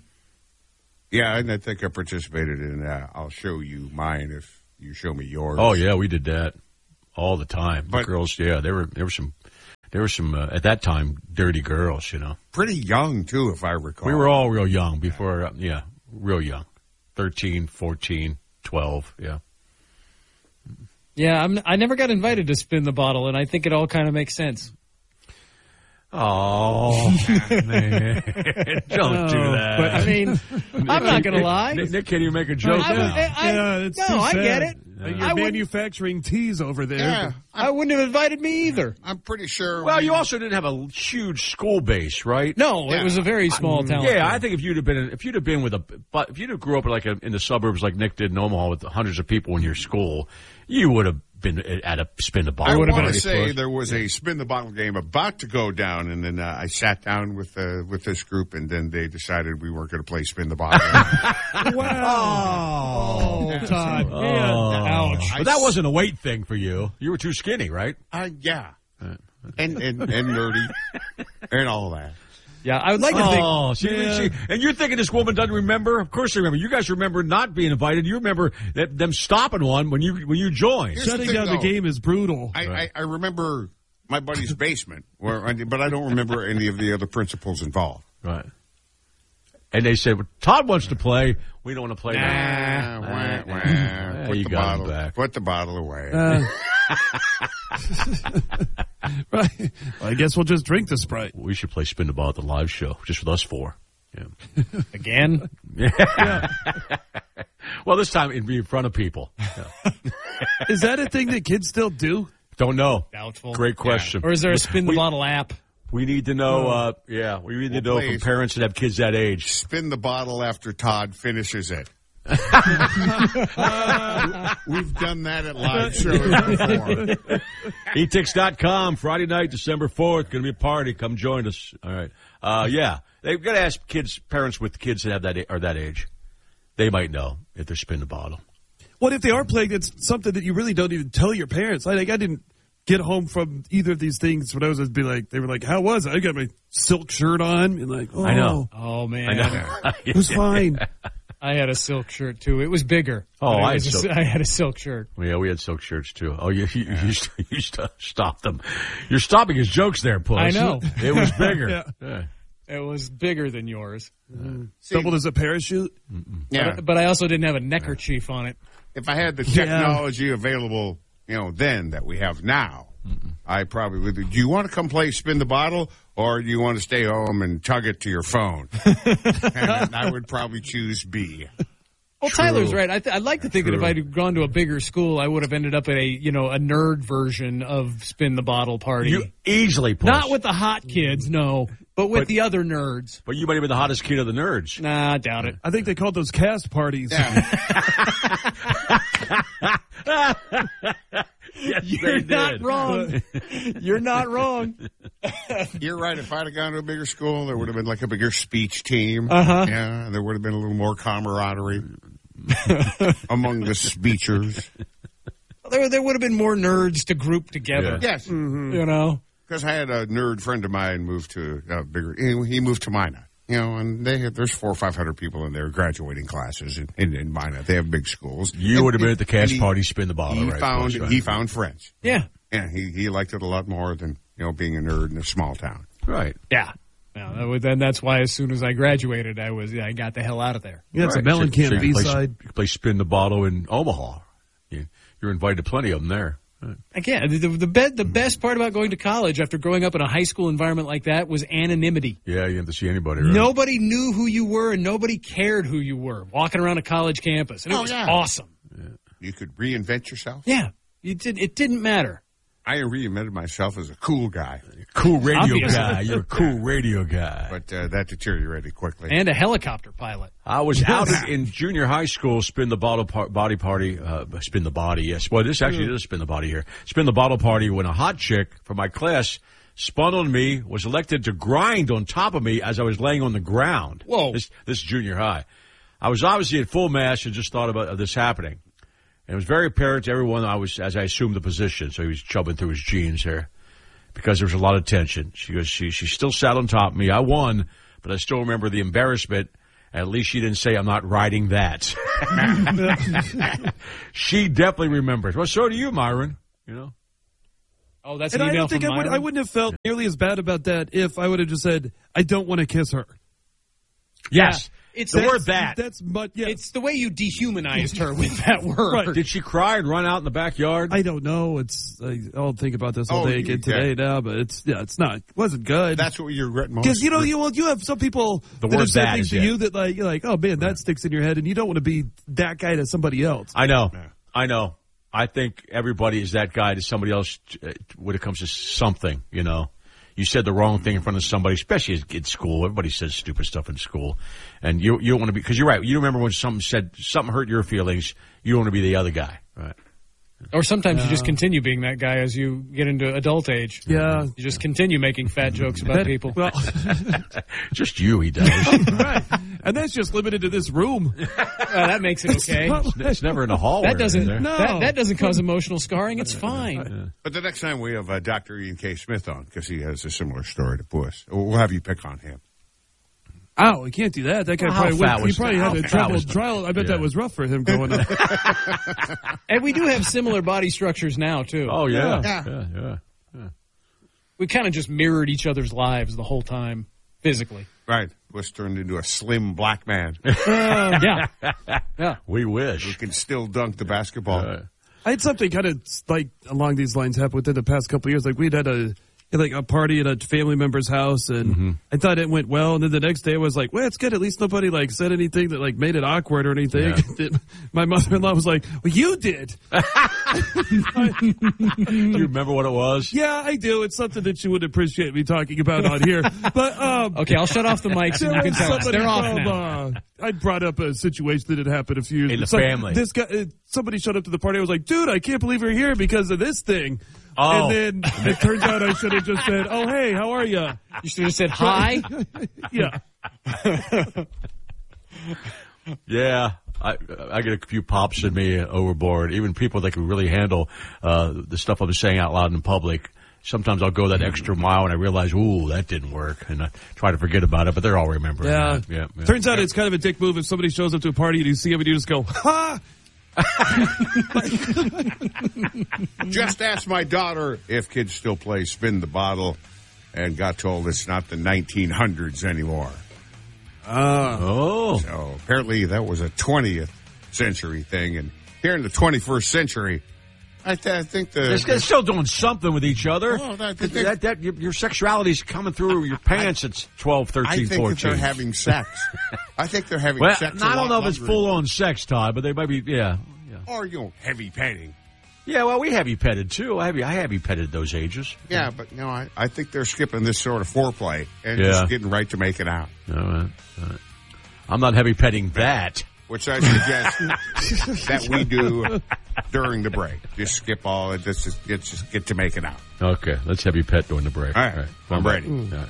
Speaker 2: Yeah, and I think I participated in that. I'll show you mine if you show me yours.
Speaker 1: Oh, yeah, we did that all the time.
Speaker 2: But-
Speaker 1: the girls, yeah, there were there were some there were some uh, at that time dirty girls. You know,
Speaker 2: Pretty young, too, if I recall.
Speaker 1: we were all real young before. Uh, yeah, real young, thirteen, fourteen, twelve. Yeah.
Speaker 3: Yeah, I'm, I never got invited to spin the bottle, and I think it all kind of makes sense.
Speaker 1: Oh, man. Don't do that.
Speaker 3: But, I mean, I'm not going to lie.
Speaker 1: Nick, Nick can't even make a joke
Speaker 3: I,
Speaker 1: now.
Speaker 3: I, I,
Speaker 4: yeah, it's
Speaker 3: no,
Speaker 4: too
Speaker 3: I
Speaker 4: sad.
Speaker 3: get it.
Speaker 4: Like
Speaker 3: I
Speaker 4: you're
Speaker 3: wouldn't-
Speaker 4: manufacturing teas over there.
Speaker 2: Yeah.
Speaker 3: I wouldn't have invited me either.
Speaker 2: I'm pretty sure.
Speaker 1: Well,
Speaker 2: we-
Speaker 1: you also didn't have a huge school base, right?
Speaker 3: No,
Speaker 2: Yeah.
Speaker 3: it was a very small town.
Speaker 1: Yeah, I think if you'd have been, if you'd have been with a, but if you'd have grew up like a, in the suburbs like Nick did in Omaha with hundreds of people in your school, you would have been at a spin the bottle.
Speaker 2: I
Speaker 1: Would have
Speaker 2: want
Speaker 1: been
Speaker 2: to
Speaker 1: a
Speaker 2: say
Speaker 1: close.
Speaker 2: there was a spin the bottle game about to go down, and then uh, I sat down with uh, with this group, and then they decided we weren't going to play spin the bottle.
Speaker 3: Wow. Oh, Todd.
Speaker 1: Oh.
Speaker 3: Man, ouch.
Speaker 1: But that wasn't a weight thing for you. You were too skinny, right?
Speaker 2: uh, yeah, and, and and nerdy, and all that.
Speaker 3: Yeah, I would like to think.
Speaker 1: Oh, see,
Speaker 4: Yeah.
Speaker 1: see, and you're thinking this woman doesn't remember? Of course they remember. You guys remember not being invited. You remember that, them stopping one when you when you joined.
Speaker 2: Here's the
Speaker 4: Shutting
Speaker 2: thing,
Speaker 4: down the
Speaker 2: though.
Speaker 4: game is brutal.
Speaker 2: I, I, I remember my buddy's basement, where, but I don't remember any of the other principals involved.
Speaker 1: Right. And they said, well, Todd wants to play. We don't want to play
Speaker 2: Nah,
Speaker 1: now.
Speaker 2: wah, wah.
Speaker 1: Yeah,
Speaker 2: Put
Speaker 1: you
Speaker 2: the
Speaker 1: got him
Speaker 2: bottle,
Speaker 1: back.
Speaker 2: put the bottle away.
Speaker 4: Uh, right. Well, I guess we'll just drink the Sprite.
Speaker 1: We should play Spin the Ball at the live show, just with us four. Yeah.
Speaker 3: Again?
Speaker 1: Yeah. Well, this time it'd be in front of people. Yeah.
Speaker 4: Is that a thing that kids still do?
Speaker 1: Don't know.
Speaker 3: Doubtful.
Speaker 1: Great question.
Speaker 3: Or is there a spin the bottle app?
Speaker 1: We need to know, uh, yeah, we need to know
Speaker 2: Well,
Speaker 1: from
Speaker 2: please.
Speaker 1: parents that have kids that age.
Speaker 2: Spin the bottle after Todd finishes it. We've done that at live shows before.
Speaker 1: E tix dot com, Friday night, December fourth. Going to be a party. Come join us. All right. Uh, yeah. They've got to ask kids, parents with kids that have that, a- are that age. They might know if they're spin the bottle.
Speaker 4: What if they are playing? It's something that you really don't even tell your parents. I Like I didn't get home from either of these things when I was, I'd be like, they were like, how was it? I got my silk shirt on. And like, oh,
Speaker 1: I know.
Speaker 3: Oh, man.
Speaker 1: I know.
Speaker 4: it was fine.
Speaker 3: I had a silk shirt, too. It was bigger.
Speaker 1: Oh,
Speaker 3: but it
Speaker 1: I
Speaker 3: was
Speaker 1: had
Speaker 3: a-
Speaker 1: silk-
Speaker 3: I had a silk shirt.
Speaker 1: Yeah, we had silk shirts too. Oh, you you, you, st- you st- stopped them. You're stopping his jokes there, Puss.
Speaker 3: I know.
Speaker 1: It was bigger.
Speaker 4: Yeah.
Speaker 1: Yeah.
Speaker 3: It was bigger than yours.
Speaker 4: Doubled as a parachute.
Speaker 2: Yeah.
Speaker 3: But, but I also didn't have a neckerchief on it.
Speaker 2: If I had the
Speaker 4: Yeah.
Speaker 2: technology available, you know, then that we have now, I probably would. Do you want to come play Spin the Bottle, or do you want to stay home and tug it to your phone? And I would probably choose B.
Speaker 3: Well,
Speaker 1: True.
Speaker 3: Tyler's right. I th- I'd like to think
Speaker 1: True.
Speaker 3: that if I'd gone to a bigger school, I would have ended up at a you know a nerd version of Spin the Bottle party.
Speaker 1: You easily, Puss.
Speaker 3: Not with the hot kids, no, but with
Speaker 1: But-
Speaker 3: the other nerds.
Speaker 1: But you might have been the hottest kid of the nerds.
Speaker 3: Nah, I doubt it.
Speaker 4: I think they called those cast parties.
Speaker 1: Yes,
Speaker 3: You're
Speaker 1: they
Speaker 3: not
Speaker 1: did.
Speaker 3: wrong. You're not wrong.
Speaker 2: You're right. If I'd have gone to a bigger school, there would have been like a bigger speech team.
Speaker 3: Uh-huh.
Speaker 2: Yeah, and there would have been a little more camaraderie among the speechers.
Speaker 3: There, there would have been more nerds to group together.
Speaker 2: Yes.
Speaker 3: You know.
Speaker 2: Because I had a nerd friend of mine move to a bigger. He he moved to Minot, you know, and they have, there's four or five hundred people in their graduating classes in, in, in Minot. They have big schools.
Speaker 1: You
Speaker 2: And-
Speaker 1: would have been at the
Speaker 2: and
Speaker 1: cast
Speaker 2: he-
Speaker 1: party, spin the bottle.
Speaker 2: He
Speaker 1: right,
Speaker 2: found
Speaker 1: Puss, right.
Speaker 2: he found friends.
Speaker 3: Yeah.
Speaker 2: Yeah, he he liked it a lot more than you know being a nerd in a small town.
Speaker 1: Right.
Speaker 3: Yeah. Yeah. That was, then that's why as soon as I graduated, I was I got the hell out of there.
Speaker 4: Yeah, it's
Speaker 1: Right.
Speaker 4: a Mellencamp
Speaker 1: So- so you can play-
Speaker 4: B-side.
Speaker 1: You can play spin the bottle in Omaha. You, you're invited to plenty of them there.
Speaker 3: Again, the the, be, the best part about going to college after growing up in a high school environment like that was anonymity.
Speaker 1: Yeah, you didn't have to see anybody. Right?
Speaker 3: Nobody knew who you were, and nobody cared who you were walking around a college campus, and it
Speaker 2: Oh,
Speaker 3: was
Speaker 2: yeah.
Speaker 3: awesome.
Speaker 2: You could reinvent yourself.
Speaker 3: Yeah, you did. It didn't matter.
Speaker 2: I reinvented myself as a cool guy,
Speaker 1: Cool radio
Speaker 3: Obviously.
Speaker 1: guy. You're a cool radio guy.
Speaker 2: but uh, that deteriorated quickly.
Speaker 3: And a helicopter pilot.
Speaker 1: I was out in, in junior high school, spin the bottle par- body party, uh, spin the body, yes. Well, this actually is spin the body here. Spin the bottle party when a hot chick from my class spun on me, was elected to grind on top of me as I was laying on the ground.
Speaker 3: Whoa.
Speaker 1: This, this is junior high. I was obviously at full mass and just thought about this happening. And it was very apparent to everyone I was, as I assumed the position, so he was chubbing through his jeans here. Because there was a lot of tension. She goes, she, she still sat on top of me. I won, but I still remember the embarrassment. At least she didn't say, I'm not riding that. She definitely remembers. Well, so do you, Myron. You know?
Speaker 3: Oh, that's
Speaker 4: and
Speaker 3: an
Speaker 4: I
Speaker 3: email
Speaker 4: don't think
Speaker 3: from
Speaker 4: I, would,
Speaker 3: Myron?
Speaker 4: I wouldn't have felt nearly as bad about that if I would have just said, I don't want to kiss her.
Speaker 1: Yes.
Speaker 3: It's
Speaker 1: the
Speaker 3: that's-
Speaker 1: word that.
Speaker 4: That's but yeah.
Speaker 3: It's the way you dehumanized her with that word.
Speaker 4: Right.
Speaker 1: Did she cry and run out in the backyard?
Speaker 4: I don't know. It's I, I'll think about this all
Speaker 2: Oh,
Speaker 4: day again
Speaker 2: yeah.
Speaker 4: today now, but it's yeah, it's not. It wasn't good.
Speaker 2: That's what you regret most.
Speaker 4: Because you know you well, you have some people
Speaker 1: The
Speaker 4: that
Speaker 1: word
Speaker 4: have said
Speaker 1: that
Speaker 4: things
Speaker 1: is
Speaker 4: to
Speaker 1: it.
Speaker 4: you that like you're like, oh man, that sticks in your head, and you don't want to be that guy to somebody else.
Speaker 1: I know. I know. I think everybody is that guy to somebody else uh, when it comes to something, you know. You said the wrong thing in front of somebody, especially at school. Everybody says stupid stuff in school. And you you don't want to be, because you're right. You remember when something said, something hurt your feelings, you don't want to be the other guy. Right.
Speaker 3: Or sometimes you just continue being that guy as you get into adult age.
Speaker 4: Yeah.
Speaker 3: You just continue making fat jokes about
Speaker 4: That-
Speaker 3: people.
Speaker 4: Well,
Speaker 1: Just you, he does.
Speaker 4: right, and that's just limited to this room.
Speaker 3: Well, that makes it okay.
Speaker 1: It's never in the hallway.
Speaker 3: That doesn't
Speaker 1: right there.
Speaker 4: No.
Speaker 3: that, that doesn't cause emotional scarring. It's fine.
Speaker 2: But the next time we have uh, Doctor Ian K. Smith on, because he has a similar story to Puss, we'll have you pick on him.
Speaker 4: Oh, we can't do that. That guy
Speaker 1: Well, how
Speaker 4: probably
Speaker 1: fat
Speaker 4: went, he
Speaker 1: was-
Speaker 4: probably
Speaker 1: how
Speaker 4: had a
Speaker 1: fat
Speaker 4: trouble
Speaker 1: was the-
Speaker 4: trial. I bet
Speaker 1: Yeah.
Speaker 4: that was rough for him growing up.
Speaker 3: And we do have similar body structures now too.
Speaker 1: Oh, yeah.
Speaker 2: Yeah.
Speaker 1: Yeah, yeah. yeah.
Speaker 3: We kind of just mirrored each other's lives the whole time physically.
Speaker 2: Right. Puss turned into a slim black man
Speaker 3: Yeah. Yeah.
Speaker 1: We
Speaker 2: who
Speaker 1: wish.
Speaker 2: can still dunk the basketball.
Speaker 1: Uh,
Speaker 4: I had something kind of like along these lines happen within the past couple of years. Like we'd had a like a party at a family member's house, and
Speaker 1: Mm-hmm.
Speaker 4: I thought it went well. And then the next day I was like, "Well, it's good. At least nobody like said anything that like made it awkward or anything."
Speaker 1: Yeah.
Speaker 4: My mother-in-law was like, "Well, you did."
Speaker 1: do you remember what it was?
Speaker 4: Yeah, I do. It's something that you would appreciate me talking about on here. But um,
Speaker 3: Okay, I'll shut off the mics and you
Speaker 4: there
Speaker 3: can
Speaker 4: was
Speaker 3: tell us.
Speaker 4: somebody
Speaker 3: They're off
Speaker 4: from,
Speaker 3: now.
Speaker 4: Uh, I brought up a situation that had happened a few years
Speaker 1: In the
Speaker 4: It's like,
Speaker 1: family.
Speaker 4: This guy, uh, somebody showed up to the party. I was like, "Dude, I can't believe you're here because of this thing."
Speaker 1: Oh.
Speaker 4: And then it turns out I should have just said, "Oh, hey, how are you?"
Speaker 3: You should have said hi.
Speaker 4: Yeah.
Speaker 1: Yeah. I I get a few pops in me overboard. Even people that can really handle uh, the stuff I'm saying out loud in public. Sometimes I'll go that extra mile and I realize, ooh, that didn't work. And I try to forget about it, but they're all remembering.
Speaker 4: Yeah.
Speaker 1: that. yeah, yeah.
Speaker 4: Turns out it's kind of a dick move if somebody shows up to a party and you see him and you just go, "Ha!"
Speaker 2: Just asked my daughter if kids still play spin the bottle and got told it's not the nineteen hundreds anymore.
Speaker 4: Uh,
Speaker 1: Oh.
Speaker 2: So apparently that was a twentieth century thing. And here in the twenty-first century, I, th- I think the...
Speaker 1: They're, they're still doing something with each other.
Speaker 2: Well, that-
Speaker 1: that,
Speaker 2: they-
Speaker 1: that, that- your, your sexuality's coming through your pants at twelve,
Speaker 2: I
Speaker 1: thirteen,
Speaker 2: think that
Speaker 1: fourteen.
Speaker 2: they're having sex. I think they're having
Speaker 1: well,
Speaker 2: sex.
Speaker 1: I
Speaker 2: a
Speaker 1: don't
Speaker 2: lot
Speaker 1: know if it's
Speaker 2: longer.
Speaker 1: full-on sex, Todd, but they might be, yeah. yeah.
Speaker 2: Or, you know, heavy petting.
Speaker 1: Yeah, well, we heavy petted, too. I heavy, I heavy petted those ages.
Speaker 2: Yeah, but, you know, I, I think they're skipping this sort of foreplay and
Speaker 1: Yeah.
Speaker 2: just getting right to make it out.
Speaker 1: All right. All right. I'm not heavy petting that.
Speaker 2: Which I suggest that we do during the break. Just skip all it. Just, just, get, just get to make it out.
Speaker 1: Okay, let's heavy pet during the break.
Speaker 2: All right. I'm ready.
Speaker 1: All right.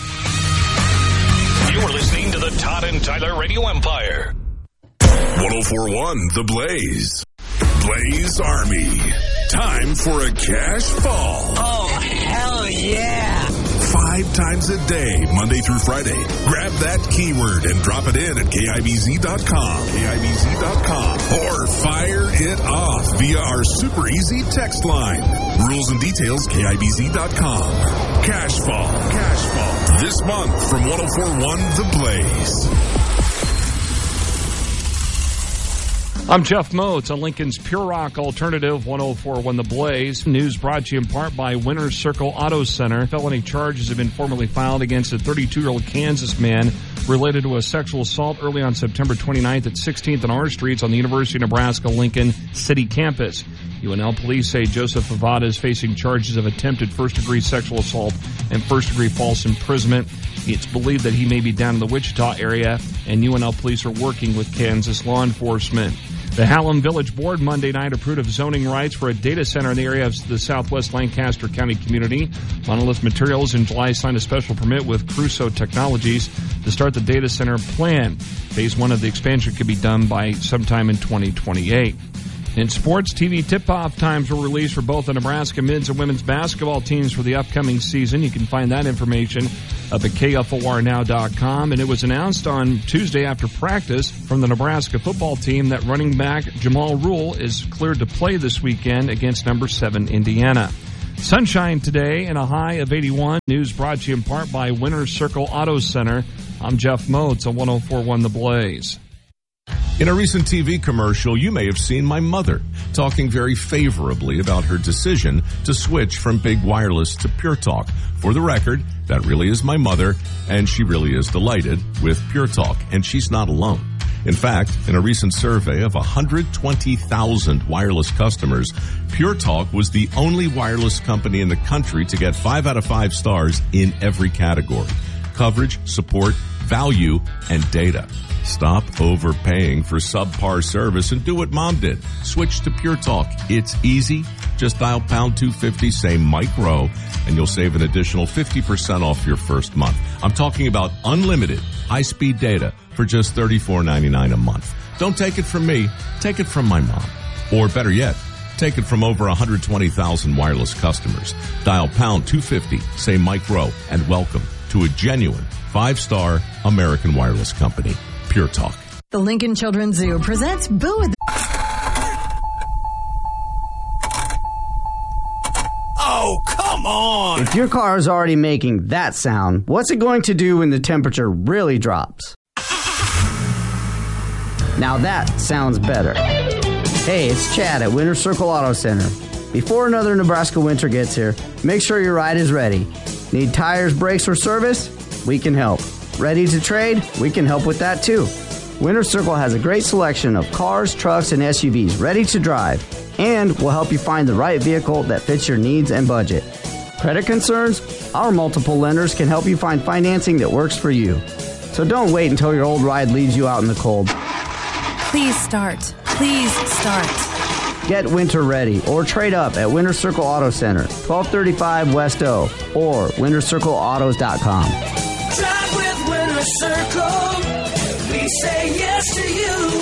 Speaker 5: You're listening to the Todd and Tyler Radio Empire.
Speaker 6: one oh four point one The Blaze. Blaze Army. Time for a cash fall.
Speaker 19: Oh, hell yeah.
Speaker 6: Five times a day, Monday through Friday. Grab that keyword and drop it in at K I B Z dot com. K I B Z dot com. Or fire it off via our super easy text line. Rules and details, K I B Z dot com. Cash fall. Cash fall. This month from one oh four point one The Blaze.
Speaker 7: I'm Jeff Moats on Lincoln's Pure Rock Alternative, one oh four point one The Blaze. News brought to you in part by Winter Circle Auto Center. Felony charges have been formally filed against a thirty-two-year-old Kansas man related to a sexual assault early on September twenty-ninth at sixteenth and R Streets on the University of Nebraska-Lincoln City campus. U N L police say Joseph Avada is facing charges of attempted first-degree sexual assault and first-degree false imprisonment. It's believed that he may be down in the Wichita area, and U N L police are working with Kansas law enforcement. The Hallam Village Board Monday night approved of zoning rights for a data center in the area of the southwest Lancaster County community. Monolith Materials in July signed a special permit with Crusoe Technologies to start the data center plan. Phase one of the expansion could be done by sometime in twenty twenty-eight. In sports, T V tip-off times were released for both the Nebraska men's and women's basketball teams for the upcoming season. You can find that information up at K F O R now dot com. And it was announced on Tuesday after practice from the Nebraska football team that running back Jamal Rule is cleared to play this weekend against number seven Indiana. Sunshine today and a high of eighty-one. News brought to you in part by Winter Circle Auto Center. I'm Jeff Moats on one oh four point one The Blaze.
Speaker 20: In a recent T V commercial, you may have seen my mother talking very favorably about her decision to switch from Big Wireless to Pure Talk. For the record, that really is my mother, and she really is delighted with Pure Talk, and she's not alone. In fact, in a recent survey of one hundred twenty thousand wireless customers, Pure Talk was the only wireless company in the country to get five out of five stars in every category: coverage, support, value, and data. Stop overpaying for subpar service and do what Mom did. Switch to Pure Talk. It's easy. Just dial pound two fifty, say Mike Rowe, and you'll save an additional fifty percent off your first month. I'm talking about unlimited high-speed data for just thirty-four ninety-nine a month. Don't take it from me. Take it from my mom. Or better yet, take it from over one hundred twenty thousand wireless customers. Dial pound two fifty, say Mike Rowe, and welcome to a genuine five-star American wireless company. Pure Talk.
Speaker 17: The Lincoln Children's Zoo presents Boo with...
Speaker 12: Oh, come on!
Speaker 18: If your car is already making that sound, what's it going to do when the temperature really drops? Now that sounds better. Hey, it's Chad at Winter Circle Auto Center. Before another Nebraska winter gets here, make sure your ride is ready. Need tires, brakes, or service? We can help. Ready to trade? We can help with that too. Winter Circle has a great selection of cars, trucks, and S U Vs ready to drive, and will help you find the right vehicle that fits your needs and budget. Credit concerns? Our multiple lenders can help you find financing that works for you. So don't wait until your old ride leaves you out in the cold.
Speaker 21: Please start. Please start.
Speaker 18: Get winter ready or trade up at Winter Circle Auto Center, twelve thirty-five West O, or winter circle autos dot com.
Speaker 19: Drive with Winter Circle. We say yes to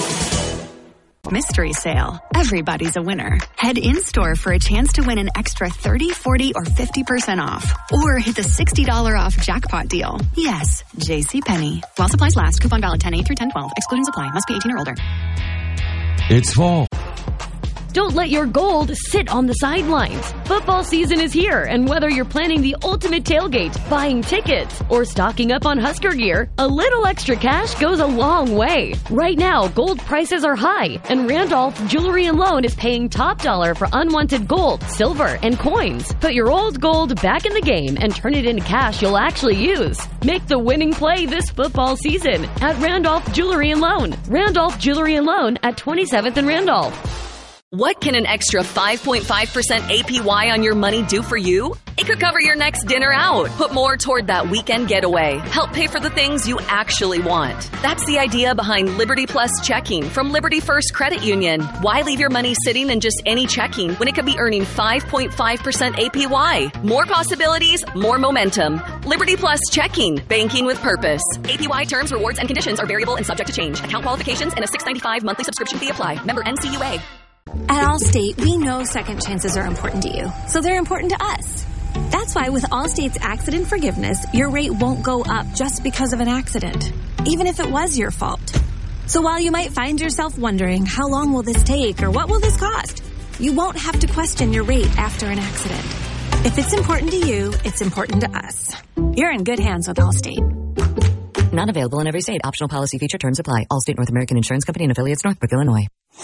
Speaker 19: you.
Speaker 8: Mystery sale. Everybody's a winner. Head in-store for a chance to win an extra thirty, forty, or fifty percent off. Or hit the sixty dollars off jackpot deal. Yes, JCPenney. While supplies last. Coupon valid ten eight through ten twelve. Excluding supply. Must be eighteen or older.
Speaker 22: It's fall.
Speaker 23: Don't let your gold sit on the sidelines. Football season is here, and whether you're planning the ultimate tailgate, buying tickets, or stocking up on Husker gear, a little extra cash goes a long way. Right now, gold prices are high, and Randolph Jewelry and Loan is paying top dollar for unwanted gold, silver, and coins. Put your old gold back in the game and turn it into cash you'll actually use. Make the winning play this football season at Randolph Jewelry and Loan. Randolph Jewelry and Loan at twenty-seventh and Randolph.
Speaker 10: What can an extra five point five percent A P Y on your money do for you? It could cover your next dinner out, put more toward that weekend getaway, help pay for the things you actually want. That's the idea behind Liberty Plus checking from Liberty First Credit Union. Why leave your money sitting in just any checking when it could be earning five point five percent A P Y? More possibilities, more momentum. Liberty Plus checking, banking with purpose. A P Y terms, rewards, and conditions are variable and subject to change. Account qualifications and a six dollars and ninety-five cents monthly subscription fee apply. Member N C U A.
Speaker 24: At Allstate, we know second chances are important to you, so they're important to us. That's why with Allstate's accident forgiveness, your rate won't go up just because of an accident, even if it was your fault. So while you might find yourself wondering, how long will this take or what will this cost? You won't have to question your rate after an accident. If it's important to you, it's important to us. You're in good hands with Allstate.
Speaker 25: Not available in every state. Optional policy feature terms apply. Allstate North American Insurance Company and affiliates, Northbrook, Illinois.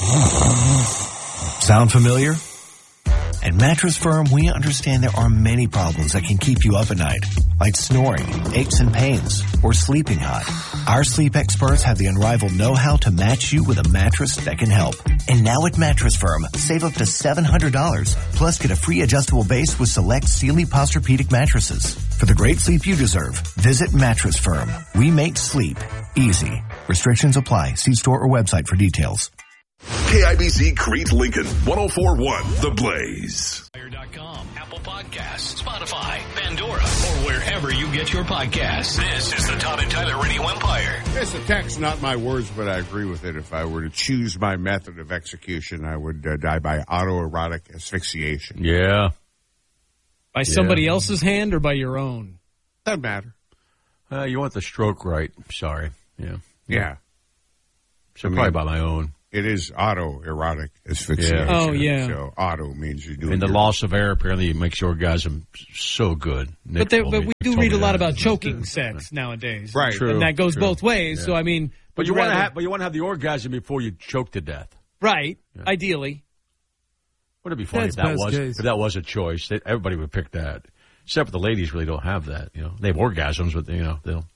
Speaker 26: Sound familiar? At Mattress Firm, we understand there are many problems that can keep you up at night, like snoring, aches and pains, or sleeping hot. Our sleep experts have the unrivaled know-how to match you with a mattress that can help. And now at Mattress Firm, save up to seven hundred dollars, plus get a free adjustable base with select Sealy Posturepedic mattresses. For the great sleep you deserve, visit Mattress Firm. We make sleep easy. Restrictions apply. See store or website for details.
Speaker 6: K I B C Crete Lincoln, one oh four point one The Blaze.
Speaker 5: dot com, Apple Podcasts, Spotify, Pandora, or wherever you get your podcasts. This is the Todd and Tyler Radio Empire.
Speaker 2: It's a text, not my words, but I agree with it. If I were to choose my method of execution, I would uh, die by autoerotic asphyxiation.
Speaker 1: Yeah.
Speaker 3: By somebody yeah. else's hand or by your own?
Speaker 2: Doesn't matter.
Speaker 1: Uh, you want the stroke right. Sorry. Yeah.
Speaker 2: Yeah.
Speaker 1: So
Speaker 2: I mean,
Speaker 1: probably by my own.
Speaker 2: It is autoerotic asphyxiation.
Speaker 3: Yeah. Oh, yeah.
Speaker 2: So auto means you do.
Speaker 1: And the loss of air apparently makes orgasm so good. Nick
Speaker 3: But, there,
Speaker 1: told
Speaker 3: but
Speaker 1: me-
Speaker 3: we do
Speaker 1: told
Speaker 3: read
Speaker 1: me
Speaker 3: a lot
Speaker 1: that.
Speaker 3: about choking sex nowadays.
Speaker 2: Right.
Speaker 1: True,
Speaker 3: And that goes
Speaker 1: true.
Speaker 3: both ways.
Speaker 1: Yeah.
Speaker 3: So, I mean.
Speaker 1: But
Speaker 3: would
Speaker 1: you want to
Speaker 3: rather-
Speaker 1: have, but you want to have the orgasm before you choke to death.
Speaker 3: Right. Ideally.
Speaker 1: Wouldn't it be funny
Speaker 3: That's
Speaker 1: if that
Speaker 3: best
Speaker 1: was
Speaker 3: case.
Speaker 1: if that was a choice? They, everybody would pick that. Except for the ladies, really don't have that. You know, they have orgasms, but you know they'll.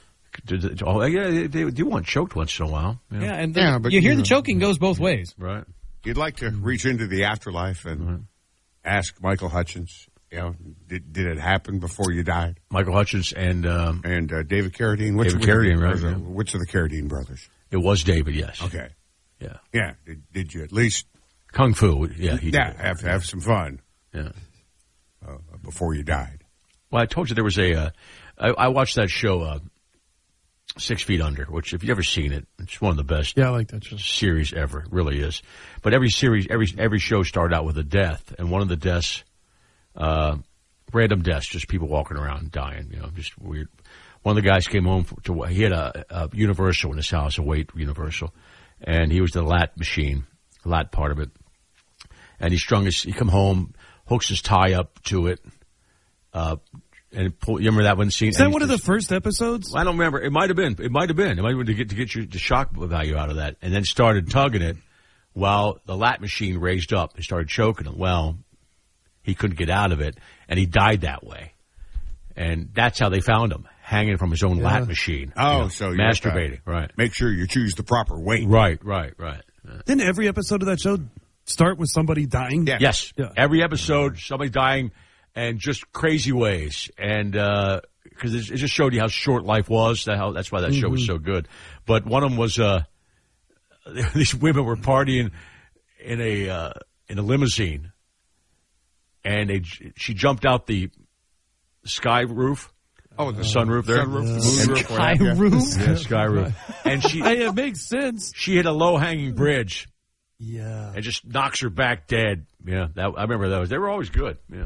Speaker 1: Oh, yeah, they, they do want choked once in a while. You know?
Speaker 3: Yeah, and the,
Speaker 2: Yeah, but,
Speaker 3: you hear
Speaker 2: you
Speaker 3: the
Speaker 2: know.
Speaker 3: choking goes both ways.
Speaker 1: Right.
Speaker 2: You'd like to reach into the afterlife and ask Michael Hutchins, you know, did, did it happen before you died?
Speaker 1: Michael Hutchins and um,
Speaker 2: and uh, David Carradine. Which
Speaker 1: David
Speaker 2: which-
Speaker 1: Carradine, right,
Speaker 2: or the-
Speaker 1: yeah.
Speaker 2: Which of the Carradine brothers?
Speaker 1: It was David, yes.
Speaker 2: Okay.
Speaker 1: Yeah.
Speaker 2: Yeah. Did, did you at least
Speaker 1: Kung Fu? Yeah, he
Speaker 2: yeah,
Speaker 1: did.
Speaker 2: have have some fun?
Speaker 1: Yeah.
Speaker 2: Uh, before you died.
Speaker 1: Well, I told you there was a. Uh, I, I watched that show, uh, Six Feet Under, which if you've ever seen it, it's one of the best.
Speaker 4: Yeah, I like that show.
Speaker 1: Series ever. It really is. But every series, every every show started out with a death, and one of the deaths, uh, random deaths, just people walking around dying. You know, just weird. One of the guys came home to. He had a, a Universal in his house, a weight Universal, and he was the lat machine, lat part of it. And he strung his. He come home, hooks his tie up to it. Uh, and pull, you remember that one scene?
Speaker 4: Is that
Speaker 1: And
Speaker 4: one of
Speaker 1: he's
Speaker 4: the first episodes?
Speaker 1: I don't remember. It might have been. It might have been. It might have been to get to get you the shock value out of that, and then started tugging it while the lat machine raised up. He started choking him. Well, he couldn't get out of it, and he died that way. And that's how they found him, hanging from his own
Speaker 2: Yeah.
Speaker 1: lat machine.
Speaker 2: Oh,
Speaker 1: you know,
Speaker 2: so you have to
Speaker 1: masturbating. Right.
Speaker 2: Make sure you choose the proper weight.
Speaker 1: Right. Right. Right.
Speaker 4: Didn't every episode of that show start with somebody dying?
Speaker 1: Yes.
Speaker 4: Yeah.
Speaker 1: Every episode, somebody dying, and just crazy ways, and because it, it just showed you how short life was. That how that's why that show was
Speaker 4: Mhm.
Speaker 1: so good. But one of them was uh, these women were partying in a uh, in a limousine, and they, she jumped out the sky roof.
Speaker 2: Oh, the
Speaker 1: sunroof there,
Speaker 2: sunroof, the
Speaker 1: And-
Speaker 2: moonroof, what have you.
Speaker 4: Sky
Speaker 1: yeah, sky roof, and she
Speaker 4: Hey, it makes sense.
Speaker 1: she hit a low hanging bridge.
Speaker 4: Yeah,
Speaker 1: and just knocks her back dead. Yeah, that, I remember those. They were always good. Yeah.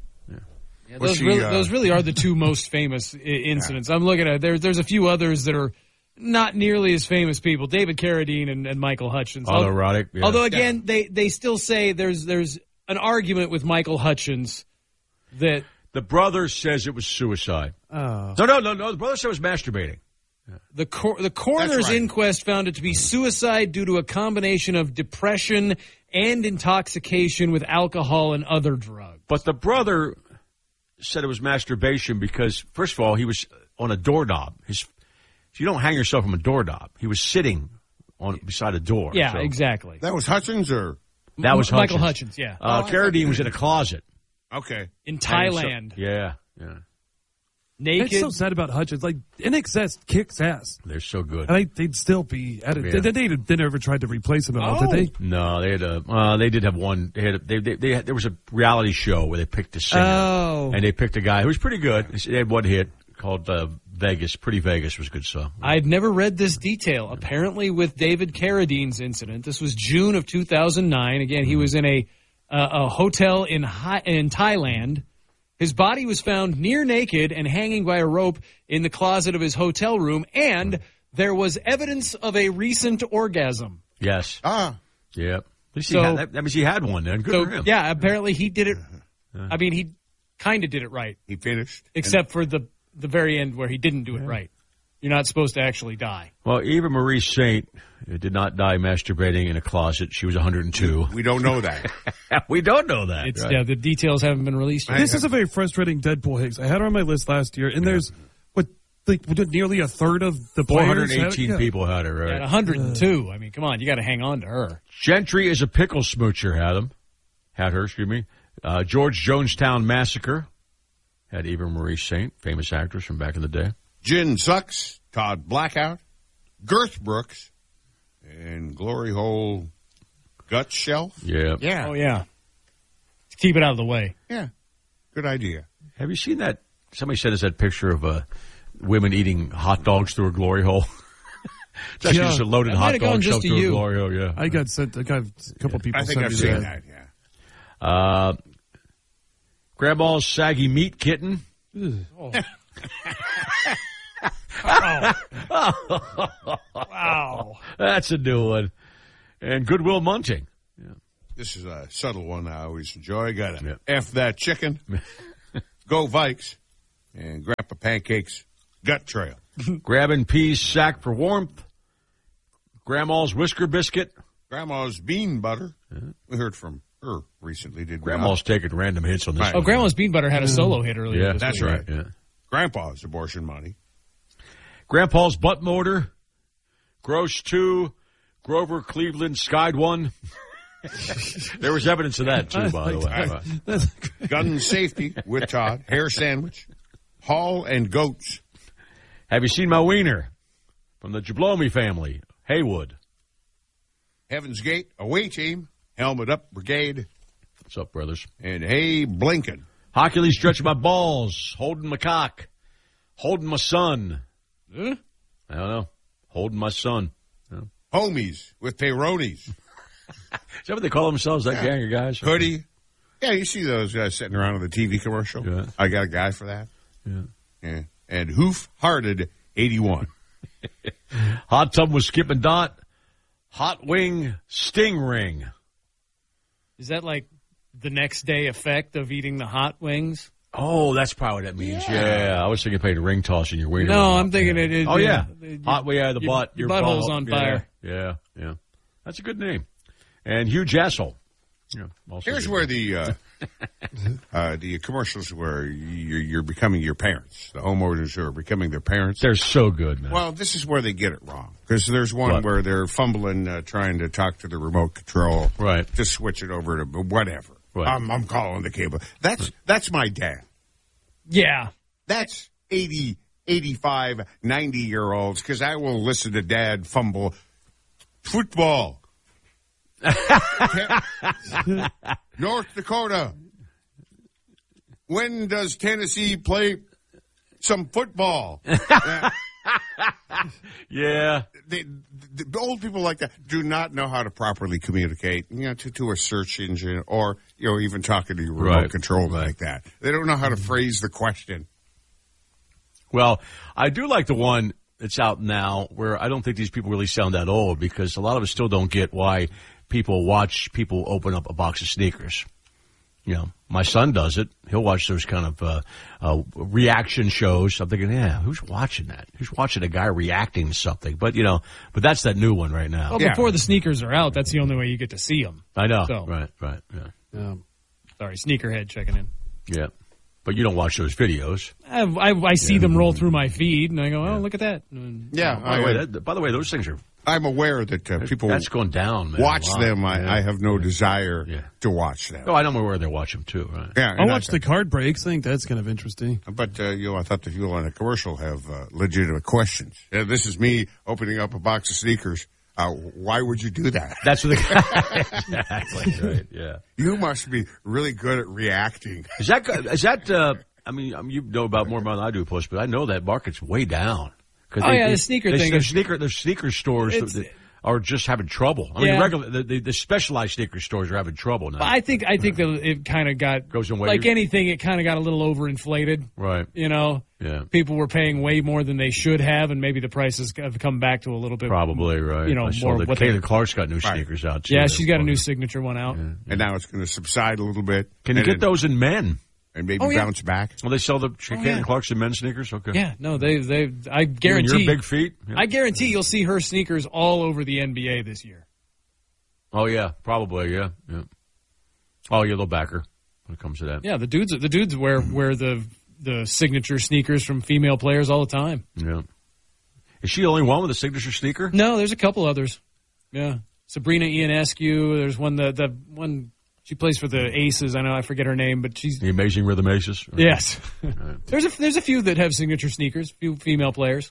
Speaker 3: Yeah,
Speaker 1: Was
Speaker 3: those,
Speaker 1: she,
Speaker 3: really,
Speaker 1: uh,
Speaker 3: those really are the two most famous I- incidents. I'm looking at there. There's a few others that are not nearly as famous people. David Carradine and, and Michael Hutchins. Al-
Speaker 1: Autoerotic, yeah.
Speaker 3: Although again, they they still say there's there's an argument with Michael Hutchins that
Speaker 1: The brother says it was suicide.
Speaker 4: Oh.
Speaker 1: No, no, no, no. The brother said it was masturbating.
Speaker 3: the cor- the coroner's
Speaker 1: That's right.
Speaker 3: inquest found it to be suicide due to a combination of depression and intoxication with alcohol and other drugs.
Speaker 1: But the brother said it was masturbation because, first of all, he was on a doorknob. His, you don't hang yourself from a doorknob. He was sitting on beside a door.
Speaker 3: Yeah,
Speaker 1: so-
Speaker 3: exactly.
Speaker 2: That was Hutchins or?
Speaker 1: That was
Speaker 3: M- Michael
Speaker 1: Hutchins.
Speaker 3: Hutchins, yeah.
Speaker 1: Uh,
Speaker 2: Oh, I
Speaker 1: Carradine
Speaker 2: thought-
Speaker 1: was in a closet.
Speaker 2: Okay.
Speaker 3: In
Speaker 1: Hanging
Speaker 3: Thailand.
Speaker 1: so- yeah, yeah.
Speaker 3: Naked.
Speaker 4: That's so sad about Hutchins. Like, N X S kicks ass.
Speaker 1: They're so good.
Speaker 4: And I, they'd still be at it.
Speaker 1: Yeah.
Speaker 4: They, they, they never tried to replace him at all,
Speaker 3: Oh.
Speaker 4: did they?
Speaker 1: No, they had a. Uh, they did have one. They had. A, they, they, they had, there was a reality show where they picked a singer,
Speaker 3: Oh.
Speaker 1: and they picked a guy who was pretty good. They had one hit called uh, Vegas. Pretty Vegas was a good song.
Speaker 3: I'd never read this detail. Apparently, with David Carradine's incident, this was June of two thousand nine. Again, he was in a uh, a hotel in Hi- in Thailand. His body was found near naked and hanging by a rope in the closet of his hotel room, and there was evidence of a recent orgasm.
Speaker 1: Yes.
Speaker 2: Ah.
Speaker 1: Yeah. At least
Speaker 3: So-
Speaker 1: he had, that, that means he had one then. Good
Speaker 3: So,
Speaker 1: for him.
Speaker 3: yeah, apparently he did it. I mean, he kind of did it right,
Speaker 2: He finished.
Speaker 3: except for the the very end where he didn't do it right. You're not supposed to actually die.
Speaker 1: Well, Eva Marie Saint did not die masturbating in a closet. She was one hundred two.
Speaker 2: We don't know that.
Speaker 1: we don't know that.
Speaker 3: It's
Speaker 1: right?
Speaker 3: yeah, the details haven't been released yet.
Speaker 4: This is a very frustrating Deadpool Higgs. I had her on my list last year, and there's what like nearly a third of the
Speaker 1: four
Speaker 4: players
Speaker 1: hundred
Speaker 4: had it?
Speaker 1: eighteen
Speaker 4: Yeah.
Speaker 1: people had it, right?
Speaker 3: At one hundred two. I mean, come on, you got to hang on to her.
Speaker 1: Gentry is a pickle smoocher, had him. Had her, excuse me. Uh, George Jonestown Massacre had Eva Marie Saint, famous actress from back in the day.
Speaker 2: Gin Sucks, Todd Blackout, Girth Brooks, and Glory Hole Gut Shelf.
Speaker 1: Yeah.
Speaker 2: Yeah.
Speaker 3: Oh, yeah. Keep it out of the way.
Speaker 2: Yeah. Good idea.
Speaker 1: Have you seen that? Somebody sent us that picture of uh, women eating hot dogs through a glory hole. It's actually
Speaker 4: Yeah.
Speaker 1: just a loaded
Speaker 3: That might
Speaker 1: hot
Speaker 3: have gone
Speaker 1: dog
Speaker 3: just
Speaker 1: shoved
Speaker 3: to
Speaker 1: through
Speaker 3: you.
Speaker 1: a glory hole, yeah.
Speaker 4: I got sent. I got a couple people.
Speaker 2: I think
Speaker 4: sent
Speaker 2: I've
Speaker 4: me
Speaker 2: seen
Speaker 4: that.
Speaker 2: that, yeah.
Speaker 1: Uh, Grandma's saggy meat kitten.
Speaker 3: Oh. wow. Wow.
Speaker 1: That's a new one. And Goodwill Munting. Yeah.
Speaker 2: This is a subtle one I always enjoy. Got to yeah. F that chicken. Go Vikes. And Grandpa Pancake's gut trail.
Speaker 1: Grabbing peas sack for warmth. Grandma's whisker biscuit.
Speaker 2: Grandma's bean butter. Yeah. We heard from her recently. Did
Speaker 1: Grandma's taking random hits on this.
Speaker 3: Oh, Grandma's bean butter had a solo hit earlier.
Speaker 1: Yeah,
Speaker 3: this
Speaker 1: that's
Speaker 3: week.
Speaker 1: right. Yeah.
Speaker 2: Grandpa's abortion money.
Speaker 1: Grandpa's butt motor. Gross two. Grover Cleveland skied one. There was evidence of that, too, by the way.
Speaker 2: Gun safety with Todd. Hair sandwich. Hall and goats.
Speaker 1: Have you seen my wiener? From the Jablomi family. Haywood.
Speaker 2: Heaven's Gate. Away team. Helmet up brigade.
Speaker 1: What's up, brothers?
Speaker 2: And hey, Blinken.
Speaker 1: Hockley stretching my balls. Holding my cock. Holding my son.
Speaker 3: Huh?
Speaker 1: I don't know. Holding my son. Yeah.
Speaker 2: Homies with peyronie's.
Speaker 1: Is that what they call themselves, that yeah. gang of guys?
Speaker 2: Hoodie. Yeah, you see those guys sitting around on the T V commercial?
Speaker 1: Yeah.
Speaker 2: I got a guy for that.
Speaker 1: Yeah.
Speaker 2: yeah. And Hoof-Hearted eighty-one.
Speaker 1: Hot tub with Skip and Dot. Hot wing sting ring.
Speaker 3: Is that like the next day effect of eating the hot wings?
Speaker 1: Oh, that's probably what that means. Yeah, yeah. I was thinking playing a ring toss in your wiener.
Speaker 3: No, I'm thinking it is.
Speaker 1: Oh, yeah.
Speaker 3: yeah.
Speaker 1: Hot way out of the
Speaker 3: your,
Speaker 1: butt.
Speaker 3: Your,
Speaker 1: your
Speaker 3: butthole's
Speaker 1: ball.
Speaker 3: on
Speaker 1: yeah,
Speaker 3: fire.
Speaker 1: Yeah, yeah. That's a good name. And Hugh Jassel. Yeah,
Speaker 2: Here's where the uh, uh, the commercials where you're, you're becoming your parents. The homeowners who are becoming their parents.
Speaker 1: They're so good, man.
Speaker 2: Well, this is where they get it wrong. Because there's one
Speaker 1: what?
Speaker 2: where they're fumbling, uh, trying to talk to the remote control.
Speaker 1: Right.
Speaker 2: Just switch it over to whatever.
Speaker 1: Right.
Speaker 2: I'm, I'm calling the cable. That's right. That's my dad.
Speaker 3: Yeah.
Speaker 2: That's eighty, eighty-five, ninety-year-olds, because I will listen to Dad fumble football. North Dakota. When does Tennessee play some football? uh,
Speaker 1: yeah.
Speaker 2: The, the old people like that do not know how to properly communicate, you know, to, to a search engine or, you know, even talking to your remote
Speaker 1: right.
Speaker 2: control
Speaker 1: right.
Speaker 2: like that. They don't know how to phrase the question.
Speaker 1: Well, I do like the one that's out now where I don't think these people really sound that old because a lot of us still don't get why people watch people open up a box of sneakers. You know, my son does it. He'll watch those kind of uh, uh, reaction shows. I'm thinking, yeah, who's watching that? Who's watching a guy reacting to something? But, you know, but that's that new one right now.
Speaker 3: Well,
Speaker 1: yeah.
Speaker 3: before the sneakers are out, that's the only way you get to see them.
Speaker 1: I know.
Speaker 3: So,
Speaker 1: right, right, yeah.
Speaker 3: Um, sorry, sneakerhead checking in.
Speaker 1: Yeah. But you don't watch those videos.
Speaker 3: I, I, I see
Speaker 1: yeah.
Speaker 3: them roll through my feed, and I go, oh, yeah. look at that. And,
Speaker 2: yeah.
Speaker 1: By, I, the way, that, by the way, those things are...
Speaker 2: I'm aware that uh, people
Speaker 1: that's going down. Man,
Speaker 2: watch them. I,
Speaker 1: yeah.
Speaker 2: I have no desire
Speaker 1: yeah.
Speaker 2: to watch them.
Speaker 1: Oh, I know where they watch them too. Right?
Speaker 2: Yeah,
Speaker 4: I watch the card breaks. I think that's kind of interesting.
Speaker 2: But uh, you know, I thought the people on a commercial have uh, legitimate questions. Uh, this is me opening up a box of sneakers. Uh, why would you do that?
Speaker 1: That's what the exactly right. Yeah,
Speaker 2: you must be really good at reacting.
Speaker 1: Is that is that? Uh, I mean, you know about more about than I do, Puss, but I know that market's way down.
Speaker 3: Oh,
Speaker 1: they,
Speaker 3: yeah,
Speaker 1: they,
Speaker 3: the sneaker
Speaker 1: they,
Speaker 3: thing.
Speaker 1: The
Speaker 3: is,
Speaker 1: sneaker, the sneaker stores that are just having trouble. I mean,
Speaker 3: yeah.
Speaker 1: regular, the, the, the specialized sneaker stores are having trouble now.
Speaker 3: I think I think that it kind of got,
Speaker 1: Goes in
Speaker 3: like
Speaker 1: waves.
Speaker 3: anything, it kind of got a little overinflated.
Speaker 1: Right.
Speaker 3: You know?
Speaker 1: Yeah.
Speaker 3: People were paying way more than they should have, and maybe the prices have come back to a little bit.
Speaker 1: Probably, right.
Speaker 3: You know,
Speaker 1: I saw
Speaker 3: more
Speaker 1: that
Speaker 3: what
Speaker 1: Kayla
Speaker 3: they,
Speaker 1: Clark's got new sneakers
Speaker 2: right.
Speaker 1: out, too.
Speaker 3: Yeah, she's got a new signature one out.
Speaker 1: Yeah.
Speaker 2: And now it's going to subside a little bit.
Speaker 1: Can you
Speaker 2: and
Speaker 1: get
Speaker 2: it,
Speaker 1: those in men?
Speaker 2: And maybe
Speaker 3: oh, yeah.
Speaker 2: bounce back.
Speaker 1: Well, they sell the Kayla
Speaker 3: yeah.
Speaker 1: Clark's in men's sneakers? Okay.
Speaker 3: Yeah, no, they, they, I guarantee.
Speaker 1: You and your big feet? Yeah.
Speaker 3: I guarantee you'll see her sneakers all over the N B A this year.
Speaker 1: Oh, yeah, probably, yeah. yeah. Oh, yeah, they'll back her when it comes to that.
Speaker 3: Yeah, the dudes, the dudes wear, wear the, the signature sneakers from female players all the time.
Speaker 1: Yeah. Is she the only one with a signature sneaker?
Speaker 3: No, there's a couple others. Yeah. Sabrina Ionescu. There's one, the, the one, she plays for the Aces. I know, I forget her name, but she's...
Speaker 1: The Amazing Rhythm Aces?
Speaker 3: Right. Yes. Right. There's a, there's a few that have signature sneakers, a few female players.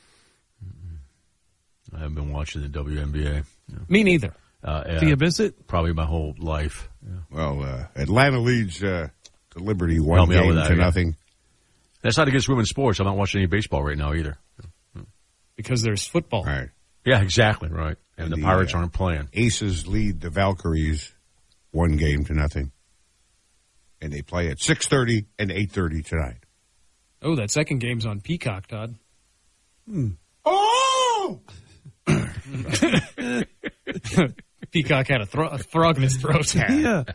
Speaker 1: I haven't been watching the W N B A. Yeah.
Speaker 3: Me neither.
Speaker 1: Uh, yeah,
Speaker 4: Do you miss it?
Speaker 1: Probably my whole life. Yeah.
Speaker 2: Well, uh, Atlanta leads uh, to Liberty one game
Speaker 1: that,
Speaker 2: to
Speaker 1: yeah.
Speaker 2: nothing.
Speaker 1: That's not against women's sports. I'm not watching any baseball right now either.
Speaker 3: Because there's football.
Speaker 2: Right.
Speaker 1: Yeah, exactly, right. And, and the, the Pirates uh, aren't playing.
Speaker 2: Aces lead the Valkyries one game to nothing. And they play at six thirty and eight thirty tonight.
Speaker 3: Oh, that second game's on Peacock, Todd.
Speaker 2: Hmm. Oh!
Speaker 3: Peacock had a, thro- a frog in his throat.
Speaker 4: Yeah.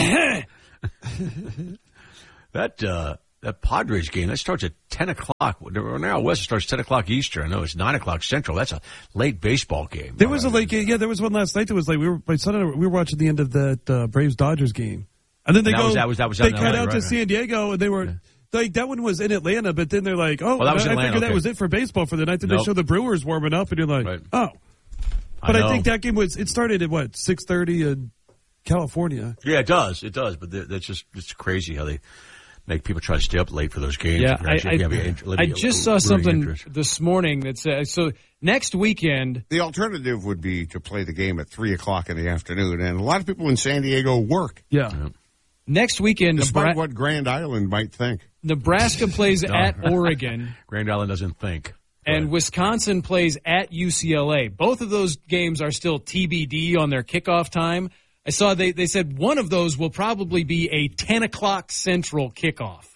Speaker 1: that uh, that Padres game, that starts at ten o'clock. Now West starts ten o'clock Eastern. I know it's nine o'clock Central. That's a late baseball game.
Speaker 4: There was a late game. Yeah, there was one last night that was like, we were, my son and I, we were watching the end of that uh, Braves-Dodgers game. And then they
Speaker 1: And that
Speaker 4: go,
Speaker 1: was- that was- that was
Speaker 4: they
Speaker 1: out in
Speaker 4: cut
Speaker 1: L A,
Speaker 4: out to
Speaker 1: right.
Speaker 4: San Diego, and they were,
Speaker 1: Yeah.
Speaker 4: like, that one was in Atlanta, but then they're like, oh,
Speaker 1: Oh, that was
Speaker 4: I, I
Speaker 1: Atlanta,
Speaker 4: figured that
Speaker 1: okay.
Speaker 4: was it for baseball for the night. Then
Speaker 1: Nope.
Speaker 4: they show the Brewers warming up, and you're like,
Speaker 1: Right.
Speaker 4: oh.
Speaker 1: I
Speaker 4: But I,
Speaker 1: know.
Speaker 4: think that game was, it started at what, six thirty in California.
Speaker 1: Yeah, it does. It does. But th- that's just it's crazy how they make people try to stay up late for those games.
Speaker 3: Yeah,
Speaker 1: If you're
Speaker 3: I,
Speaker 1: actually- if you have any int-
Speaker 3: I, I just saw
Speaker 1: rooting
Speaker 3: something
Speaker 1: interest.
Speaker 3: this morning that says, so next weekend,
Speaker 2: The alternative would be to play the game at three o'clock in the afternoon, and a lot of people in San Diego work.
Speaker 4: Yeah.
Speaker 3: next weekend,
Speaker 2: Despite
Speaker 3: Nebra-
Speaker 2: what Grand Island might think.
Speaker 3: Nebraska plays at Oregon.
Speaker 1: Grand Island doesn't think.
Speaker 3: And Wisconsin plays at U C L A. Both of those games are still T B D on their kickoff time. I saw they, they said one of those will probably be a ten o'clock Central kickoff.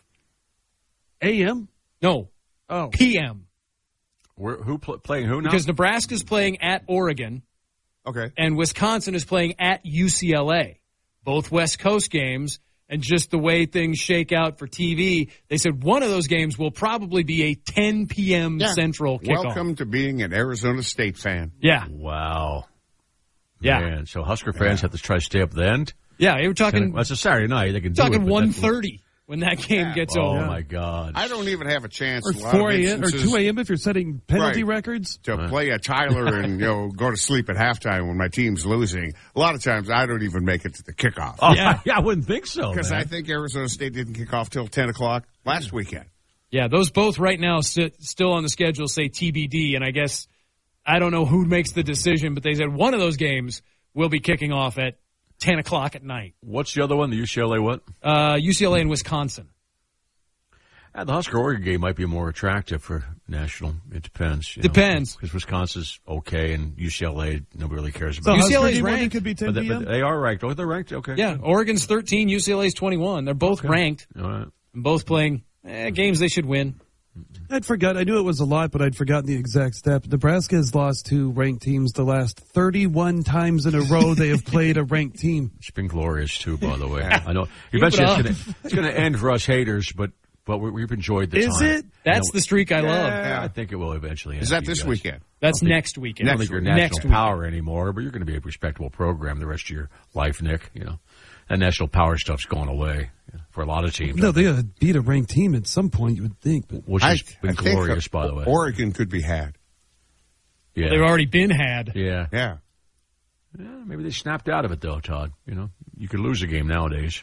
Speaker 4: A M?
Speaker 3: No.
Speaker 4: Oh.
Speaker 3: P M.
Speaker 1: We're, who pl- playing who now?
Speaker 3: Because Nebraska's playing at Oregon.
Speaker 2: Okay.
Speaker 3: And Wisconsin is playing at U C L A. Both West Coast games. And just the way things shake out for T V, they said one of those games will probably be a ten p.m.
Speaker 2: Yeah.
Speaker 3: Central kickoff.
Speaker 2: Welcome to being an Arizona State fan.
Speaker 3: Yeah.
Speaker 1: Wow.
Speaker 3: Yeah.
Speaker 1: Man, so Husker fans have to try to stay up then?
Speaker 3: Yeah, you were talking.
Speaker 1: Well, it's a Saturday night. They can do it,
Speaker 3: Talking
Speaker 1: but
Speaker 3: one
Speaker 1: that's-
Speaker 3: thirty when that game
Speaker 2: Yeah.
Speaker 3: gets
Speaker 1: Oh,
Speaker 3: over.
Speaker 1: my God.
Speaker 2: I don't even have a chance.
Speaker 4: Or
Speaker 2: in a lot
Speaker 4: four
Speaker 2: of
Speaker 4: a.m. or
Speaker 2: instances
Speaker 4: two a.m. if you're setting penalty
Speaker 2: Right.
Speaker 4: records.
Speaker 2: to play a Tyler and, you know, go to sleep at halftime when my team's losing. A lot of times I don't even make it to the kickoff.
Speaker 1: Oh, yeah. yeah, I wouldn't think so.
Speaker 2: Because
Speaker 1: man.
Speaker 2: I think Arizona State didn't kick off till ten o'clock last weekend.
Speaker 3: Yeah, those both right now sit still on the schedule say T B D, and I guess I don't know who makes the decision, but they said one of those games will be kicking off at ten o'clock at night.
Speaker 1: What's the other one? The U C L A what?
Speaker 3: Uh, U C L A and Wisconsin.
Speaker 1: Uh, the Husker Oregon game might be more attractive for national. It depends. you know.
Speaker 3: Depends.
Speaker 1: Because Wisconsin's okay and U C L A, nobody really cares
Speaker 4: So
Speaker 1: about.
Speaker 3: U C L A
Speaker 4: Husker
Speaker 3: 's
Speaker 4: game
Speaker 3: ranked.
Speaker 4: Oregon could be ten
Speaker 1: but, they,
Speaker 4: p.m.
Speaker 1: but they are ranked. Oh, they're ranked? Okay.
Speaker 3: Yeah, Oregon's thirteen, U C L A's twenty-one. They're both ranked,
Speaker 1: All right.
Speaker 3: and both playing eh, games they should win.
Speaker 4: I'd forgot. I knew it was a lot, but I'd forgotten the exact step. Nebraska has lost to ranked teams the last thirty-one times in a row they have played a ranked team.
Speaker 1: It's been glorious, too, by the way. I know.
Speaker 3: Keep
Speaker 1: Eventually
Speaker 3: it
Speaker 1: it's going it's to end for us haters, but but we, we've enjoyed the
Speaker 4: Is
Speaker 1: time.
Speaker 4: it?
Speaker 3: That's
Speaker 1: You know,
Speaker 3: the streak I love.
Speaker 1: Yeah, I think it will eventually end.
Speaker 2: Is
Speaker 1: for
Speaker 2: that
Speaker 1: you
Speaker 2: this
Speaker 1: guys.
Speaker 2: weekend?
Speaker 3: That's
Speaker 1: think-
Speaker 3: next weekend.
Speaker 1: I don't think you're a
Speaker 3: Next
Speaker 1: national
Speaker 3: weekend.
Speaker 1: power anymore, but you're going to be a respectable program the rest of your life, Nick. You know, that national power stuff's going away for a lot of teams.
Speaker 4: No, they got to beat a ranked team at some point, you would think. But
Speaker 1: which
Speaker 2: I,
Speaker 1: has been
Speaker 2: I think
Speaker 1: glorious, by the way.
Speaker 2: Oregon could be had.
Speaker 1: Yeah,
Speaker 3: They've already been had.
Speaker 1: yeah.
Speaker 2: Yeah.
Speaker 1: Yeah, maybe they snapped out of it though, Todd. You know, you could lose a game nowadays.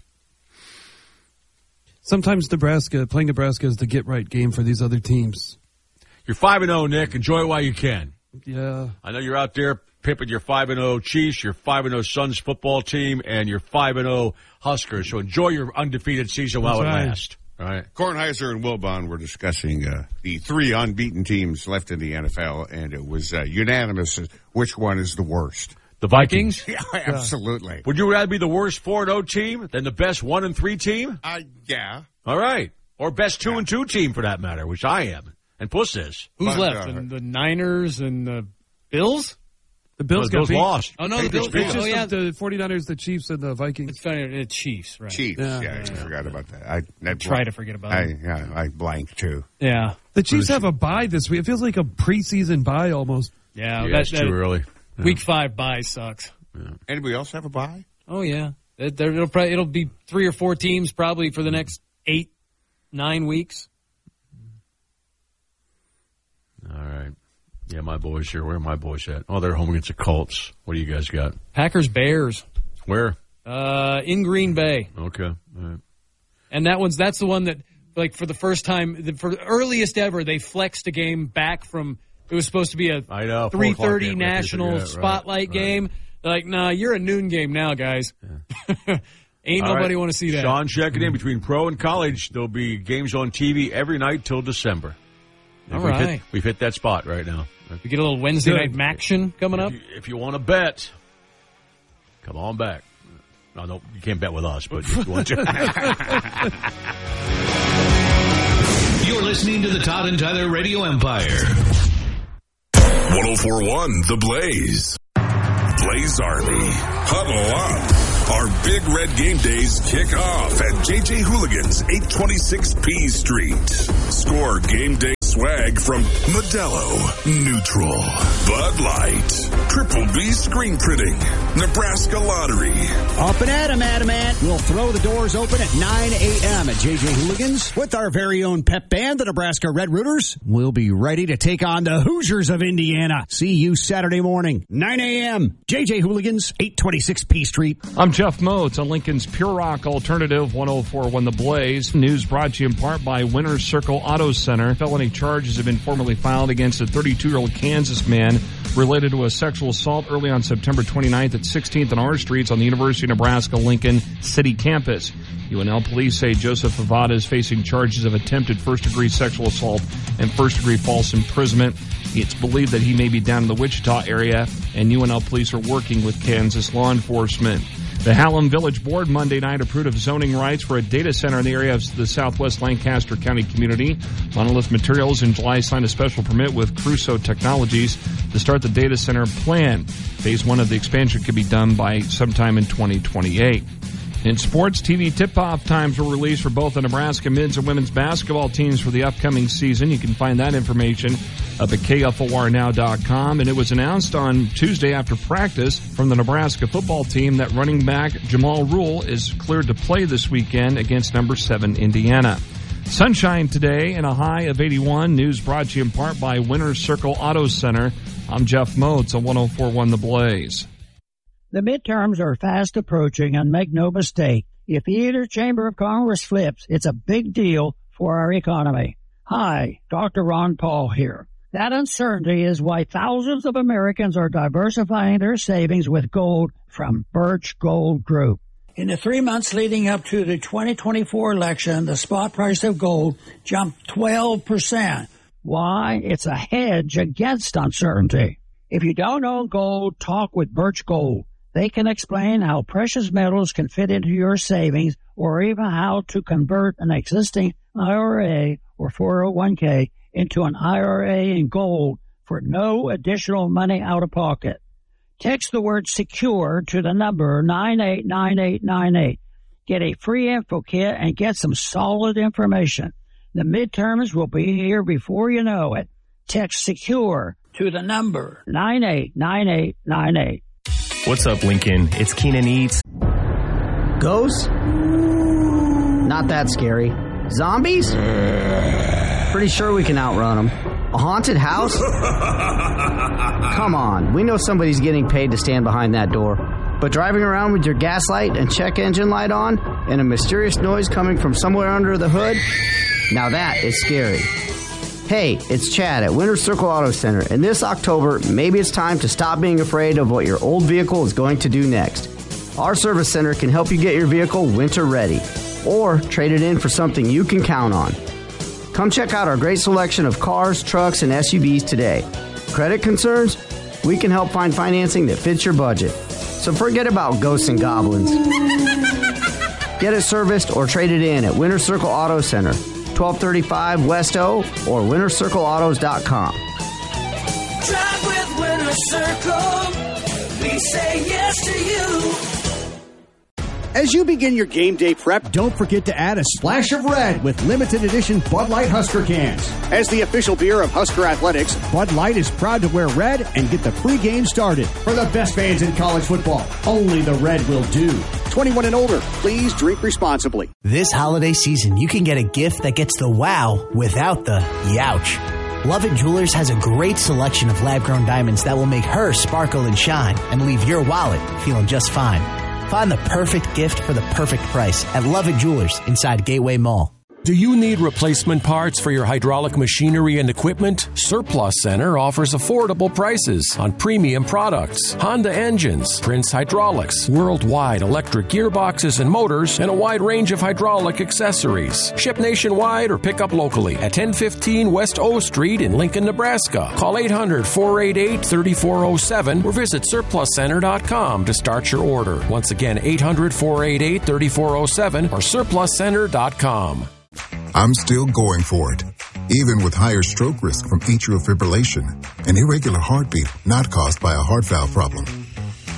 Speaker 4: sometimes Nebraska, playing Nebraska is the get-right game for these other teams.
Speaker 1: You're five and zero, Nick. Enjoy it while you can.
Speaker 4: Yeah.
Speaker 1: I know you're out there pimping your five and zero Chiefs, your five and zero Suns football team, and your five and zero Huskers. So enjoy your undefeated season while
Speaker 4: That's
Speaker 1: it
Speaker 4: right.
Speaker 1: lasts. All right.
Speaker 2: Kornheiser and Wilbon were discussing uh, the three unbeaten teams left in the N F L, and it was uh, unanimous as which one is the worst.
Speaker 1: The Vikings.
Speaker 2: Yeah, absolutely.
Speaker 1: Would you rather be the worst four and zero team than the best one and three team?
Speaker 2: Uh, yeah.
Speaker 1: All right, or best two and two team for that matter, which I am, and Puss is.
Speaker 3: Who's
Speaker 2: But,
Speaker 3: left?
Speaker 2: uh,
Speaker 3: the, the Niners and the Bills?
Speaker 4: The Bills
Speaker 1: The
Speaker 4: got
Speaker 1: Bills
Speaker 4: beat.
Speaker 1: lost.
Speaker 3: Oh, no, the
Speaker 1: Patriots
Speaker 3: Bills-
Speaker 1: beat
Speaker 4: It's
Speaker 1: them.
Speaker 3: Oh,
Speaker 4: just
Speaker 3: yeah.
Speaker 4: the 49ers, the Chiefs, and the Vikings.
Speaker 3: It's funny, uh, Chiefs, right?
Speaker 2: Chiefs.
Speaker 4: Yeah.
Speaker 2: Yeah, I forgot about that. I, I
Speaker 3: Try to forget about
Speaker 2: I,
Speaker 3: it.
Speaker 2: yeah, I blanked too.
Speaker 3: Yeah.
Speaker 4: The Chiefs have a bye this week. It feels like a preseason bye almost.
Speaker 3: Yeah,
Speaker 1: Yeah,
Speaker 3: that,
Speaker 1: it's
Speaker 3: that
Speaker 1: too early. Yeah.
Speaker 3: week five bye sucks.
Speaker 2: Anybody else have a bye?
Speaker 3: Oh, yeah. It, there, it'll, probably, it'll be three or four teams probably for the next eight, nine weeks.
Speaker 1: All right. Yeah, my boys here. Where are my boys at? Oh, they're home against the Colts. What do you guys got?
Speaker 3: Packers, Bears,
Speaker 1: Where?
Speaker 3: uh, in Green Bay.
Speaker 1: Okay. All right.
Speaker 3: And that one's, that's the one that, like, for the first time, the, for the earliest ever, they flexed a game back from, it was supposed to be a
Speaker 1: I know.
Speaker 3: three
Speaker 1: four o'clock
Speaker 3: thirty
Speaker 1: game, right,
Speaker 3: national
Speaker 1: yeah, right,
Speaker 3: spotlight
Speaker 1: right.
Speaker 3: game. They're like, nah, you're a noon game now, guys. Ain't
Speaker 1: All
Speaker 3: nobody
Speaker 1: right.
Speaker 3: want to see that.
Speaker 1: Sean checking in between pro and college. There'll be games on T V every night till December.
Speaker 3: All
Speaker 1: we've
Speaker 3: right.
Speaker 1: Hit, we've hit that spot right now.
Speaker 3: We get a little Wednesday
Speaker 1: Good.
Speaker 3: night maction coming up.
Speaker 1: If you, if you want to bet, come on back. No, no, you can't bet with us, but if you want to.
Speaker 5: You're listening to the Todd and Tyler Radio Empire.
Speaker 6: ten forty-one The Blaze. Blaze Army, huddle up. Our Big Red Game Days kick off at J J Hooligans, eight twenty-six P Street. Score game day swag from Modelo, Neutral, Bud Light, Triple B Screen Printing, Nebraska Lottery.
Speaker 9: Up and at 'em, Adamant. We'll throw the doors open at nine a.m. at J J Hooligans with our very own pep band, the Nebraska Red Rooters. We'll be ready to take on the Hoosiers of Indiana. See you Saturday morning, nine a.m. J J Hooligans, eight twenty-six P Street.
Speaker 7: I'm Jeff Moats on Lincoln's Pure Rock Alternative, one oh four point one The Blaze. News brought to you in part by Winter Circle Auto Center. Felony charges have been formally filed against a thirty-two-year-old Kansas man related to a sexual assault early on September twenty-ninth at sixteenth and R Streets on the University of Nebraska-Lincoln City campus. U N L police say Joseph Favada is facing charges of attempted first-degree sexual assault and first-degree false imprisonment. It's believed that he may be down in the Wichita area, and U N L police are working with Kansas law enforcement. The Hallam Village Board Monday night approved of zoning rights for a data center in the area of the southwest Lancaster County community. Monolith Materials in July signed a special permit with Crusoe Technologies to start the data center plan. Phase one of the expansion could be done by sometime in twenty twenty-eight. In sports, T V tip-off times were released for both the Nebraska men's and women's basketball teams for the upcoming season. You can find that information up at K F O R now dot com. And it was announced on Tuesday after practice from the Nebraska football team that running back Jamal Rule is cleared to play this weekend against number seven Indiana. Sunshine today and a high of eighty-one. News brought to you in part by Winter Circle Auto Center. I'm Jeff Moats on one oh four point one The Blaze.
Speaker 11: The midterms are fast approaching, and make no mistake, if either chamber of Congress flips, it's a big deal for our economy. Hi, Doctor Ron Paul here. That uncertainty is why thousands of Americans are diversifying their savings with gold from Birch Gold Group. In the three months leading up to the twenty twenty-four election, the spot price of gold jumped twelve percent. Why? It's a hedge against uncertainty. If you don't own gold, talk with Birch Gold. They can explain how precious metals can fit into your savings or even how to convert an existing I R A or four oh one k into an I R A in gold for no additional money out of pocket. Text the word SECURE to the number nine eight nine eight nine eight. Get a free info kit and get some solid information. The midterms will be here before you know it. Text SECURE to the number nine eight nine eight nine eight.
Speaker 13: What's up, Lincoln? It's Keenan Eats.
Speaker 18: Ghosts? Not that scary. Zombies? Pretty sure we can outrun them. A haunted house? Come on, we know somebody's getting paid to stand behind that door. But driving around with your gas light and check engine light on, and a mysterious noise coming from somewhere under the hood? Now that is scary. Hey, it's Chad at Winter Circle Auto Center, and this October, maybe it's time to stop being afraid of what your old vehicle is going to do next. Our service center can help you get your vehicle winter ready, or trade it in for something you can count on. Come check out our great selection of cars, trucks, and S U Vs today. Credit concerns? We can help find financing that fits your budget. So forget about ghosts and goblins. Get it serviced or trade it in at Winter Circle Auto Center, twelve thirty-five West O, or winter circle autos dot com.
Speaker 19: Drive with Winter Circle. We say yes to you.
Speaker 9: As you begin your game day prep, don't forget to add a splash of red with limited edition Bud Light Husker cans. As the official beer of Husker Athletics, Bud Light is proud to wear red and get the pregame started. For the best fans in college football, only the red will do. twenty-one and older, please drink responsibly.
Speaker 26: This holiday season, you can get a gift that gets the wow without the youch. Lovett Jewelers has a great selection of lab-grown diamonds that will make her sparkle and shine and leave your wallet feeling just fine. Find the perfect gift for the perfect price at Lovett Jewelers inside Gateway Mall.
Speaker 22: Do you need replacement parts for your hydraulic machinery and equipment? Surplus Center offers affordable prices on premium products, Honda engines, Prince Hydraulics, worldwide electric gearboxes and motors, and a wide range of hydraulic accessories. Ship nationwide or pick up locally at ten fifteen West O Street in Lincoln, Nebraska. Call eight hundred, four eight eight, three four zero seven or visit surplus center dot com to start your order. Once again, eight hundred, four eight eight, three four zero seven or surplus center dot com.
Speaker 14: I'm still going for it, even with higher stroke risk from atrial fibrillation, an irregular heartbeat not caused by a heart valve problem.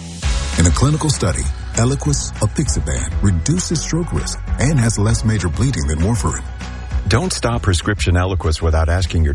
Speaker 14: In a clinical study, Eliquis apixaban reduces stroke risk and has less major bleeding than warfarin.
Speaker 12: Don't stop prescription Eliquis without asking your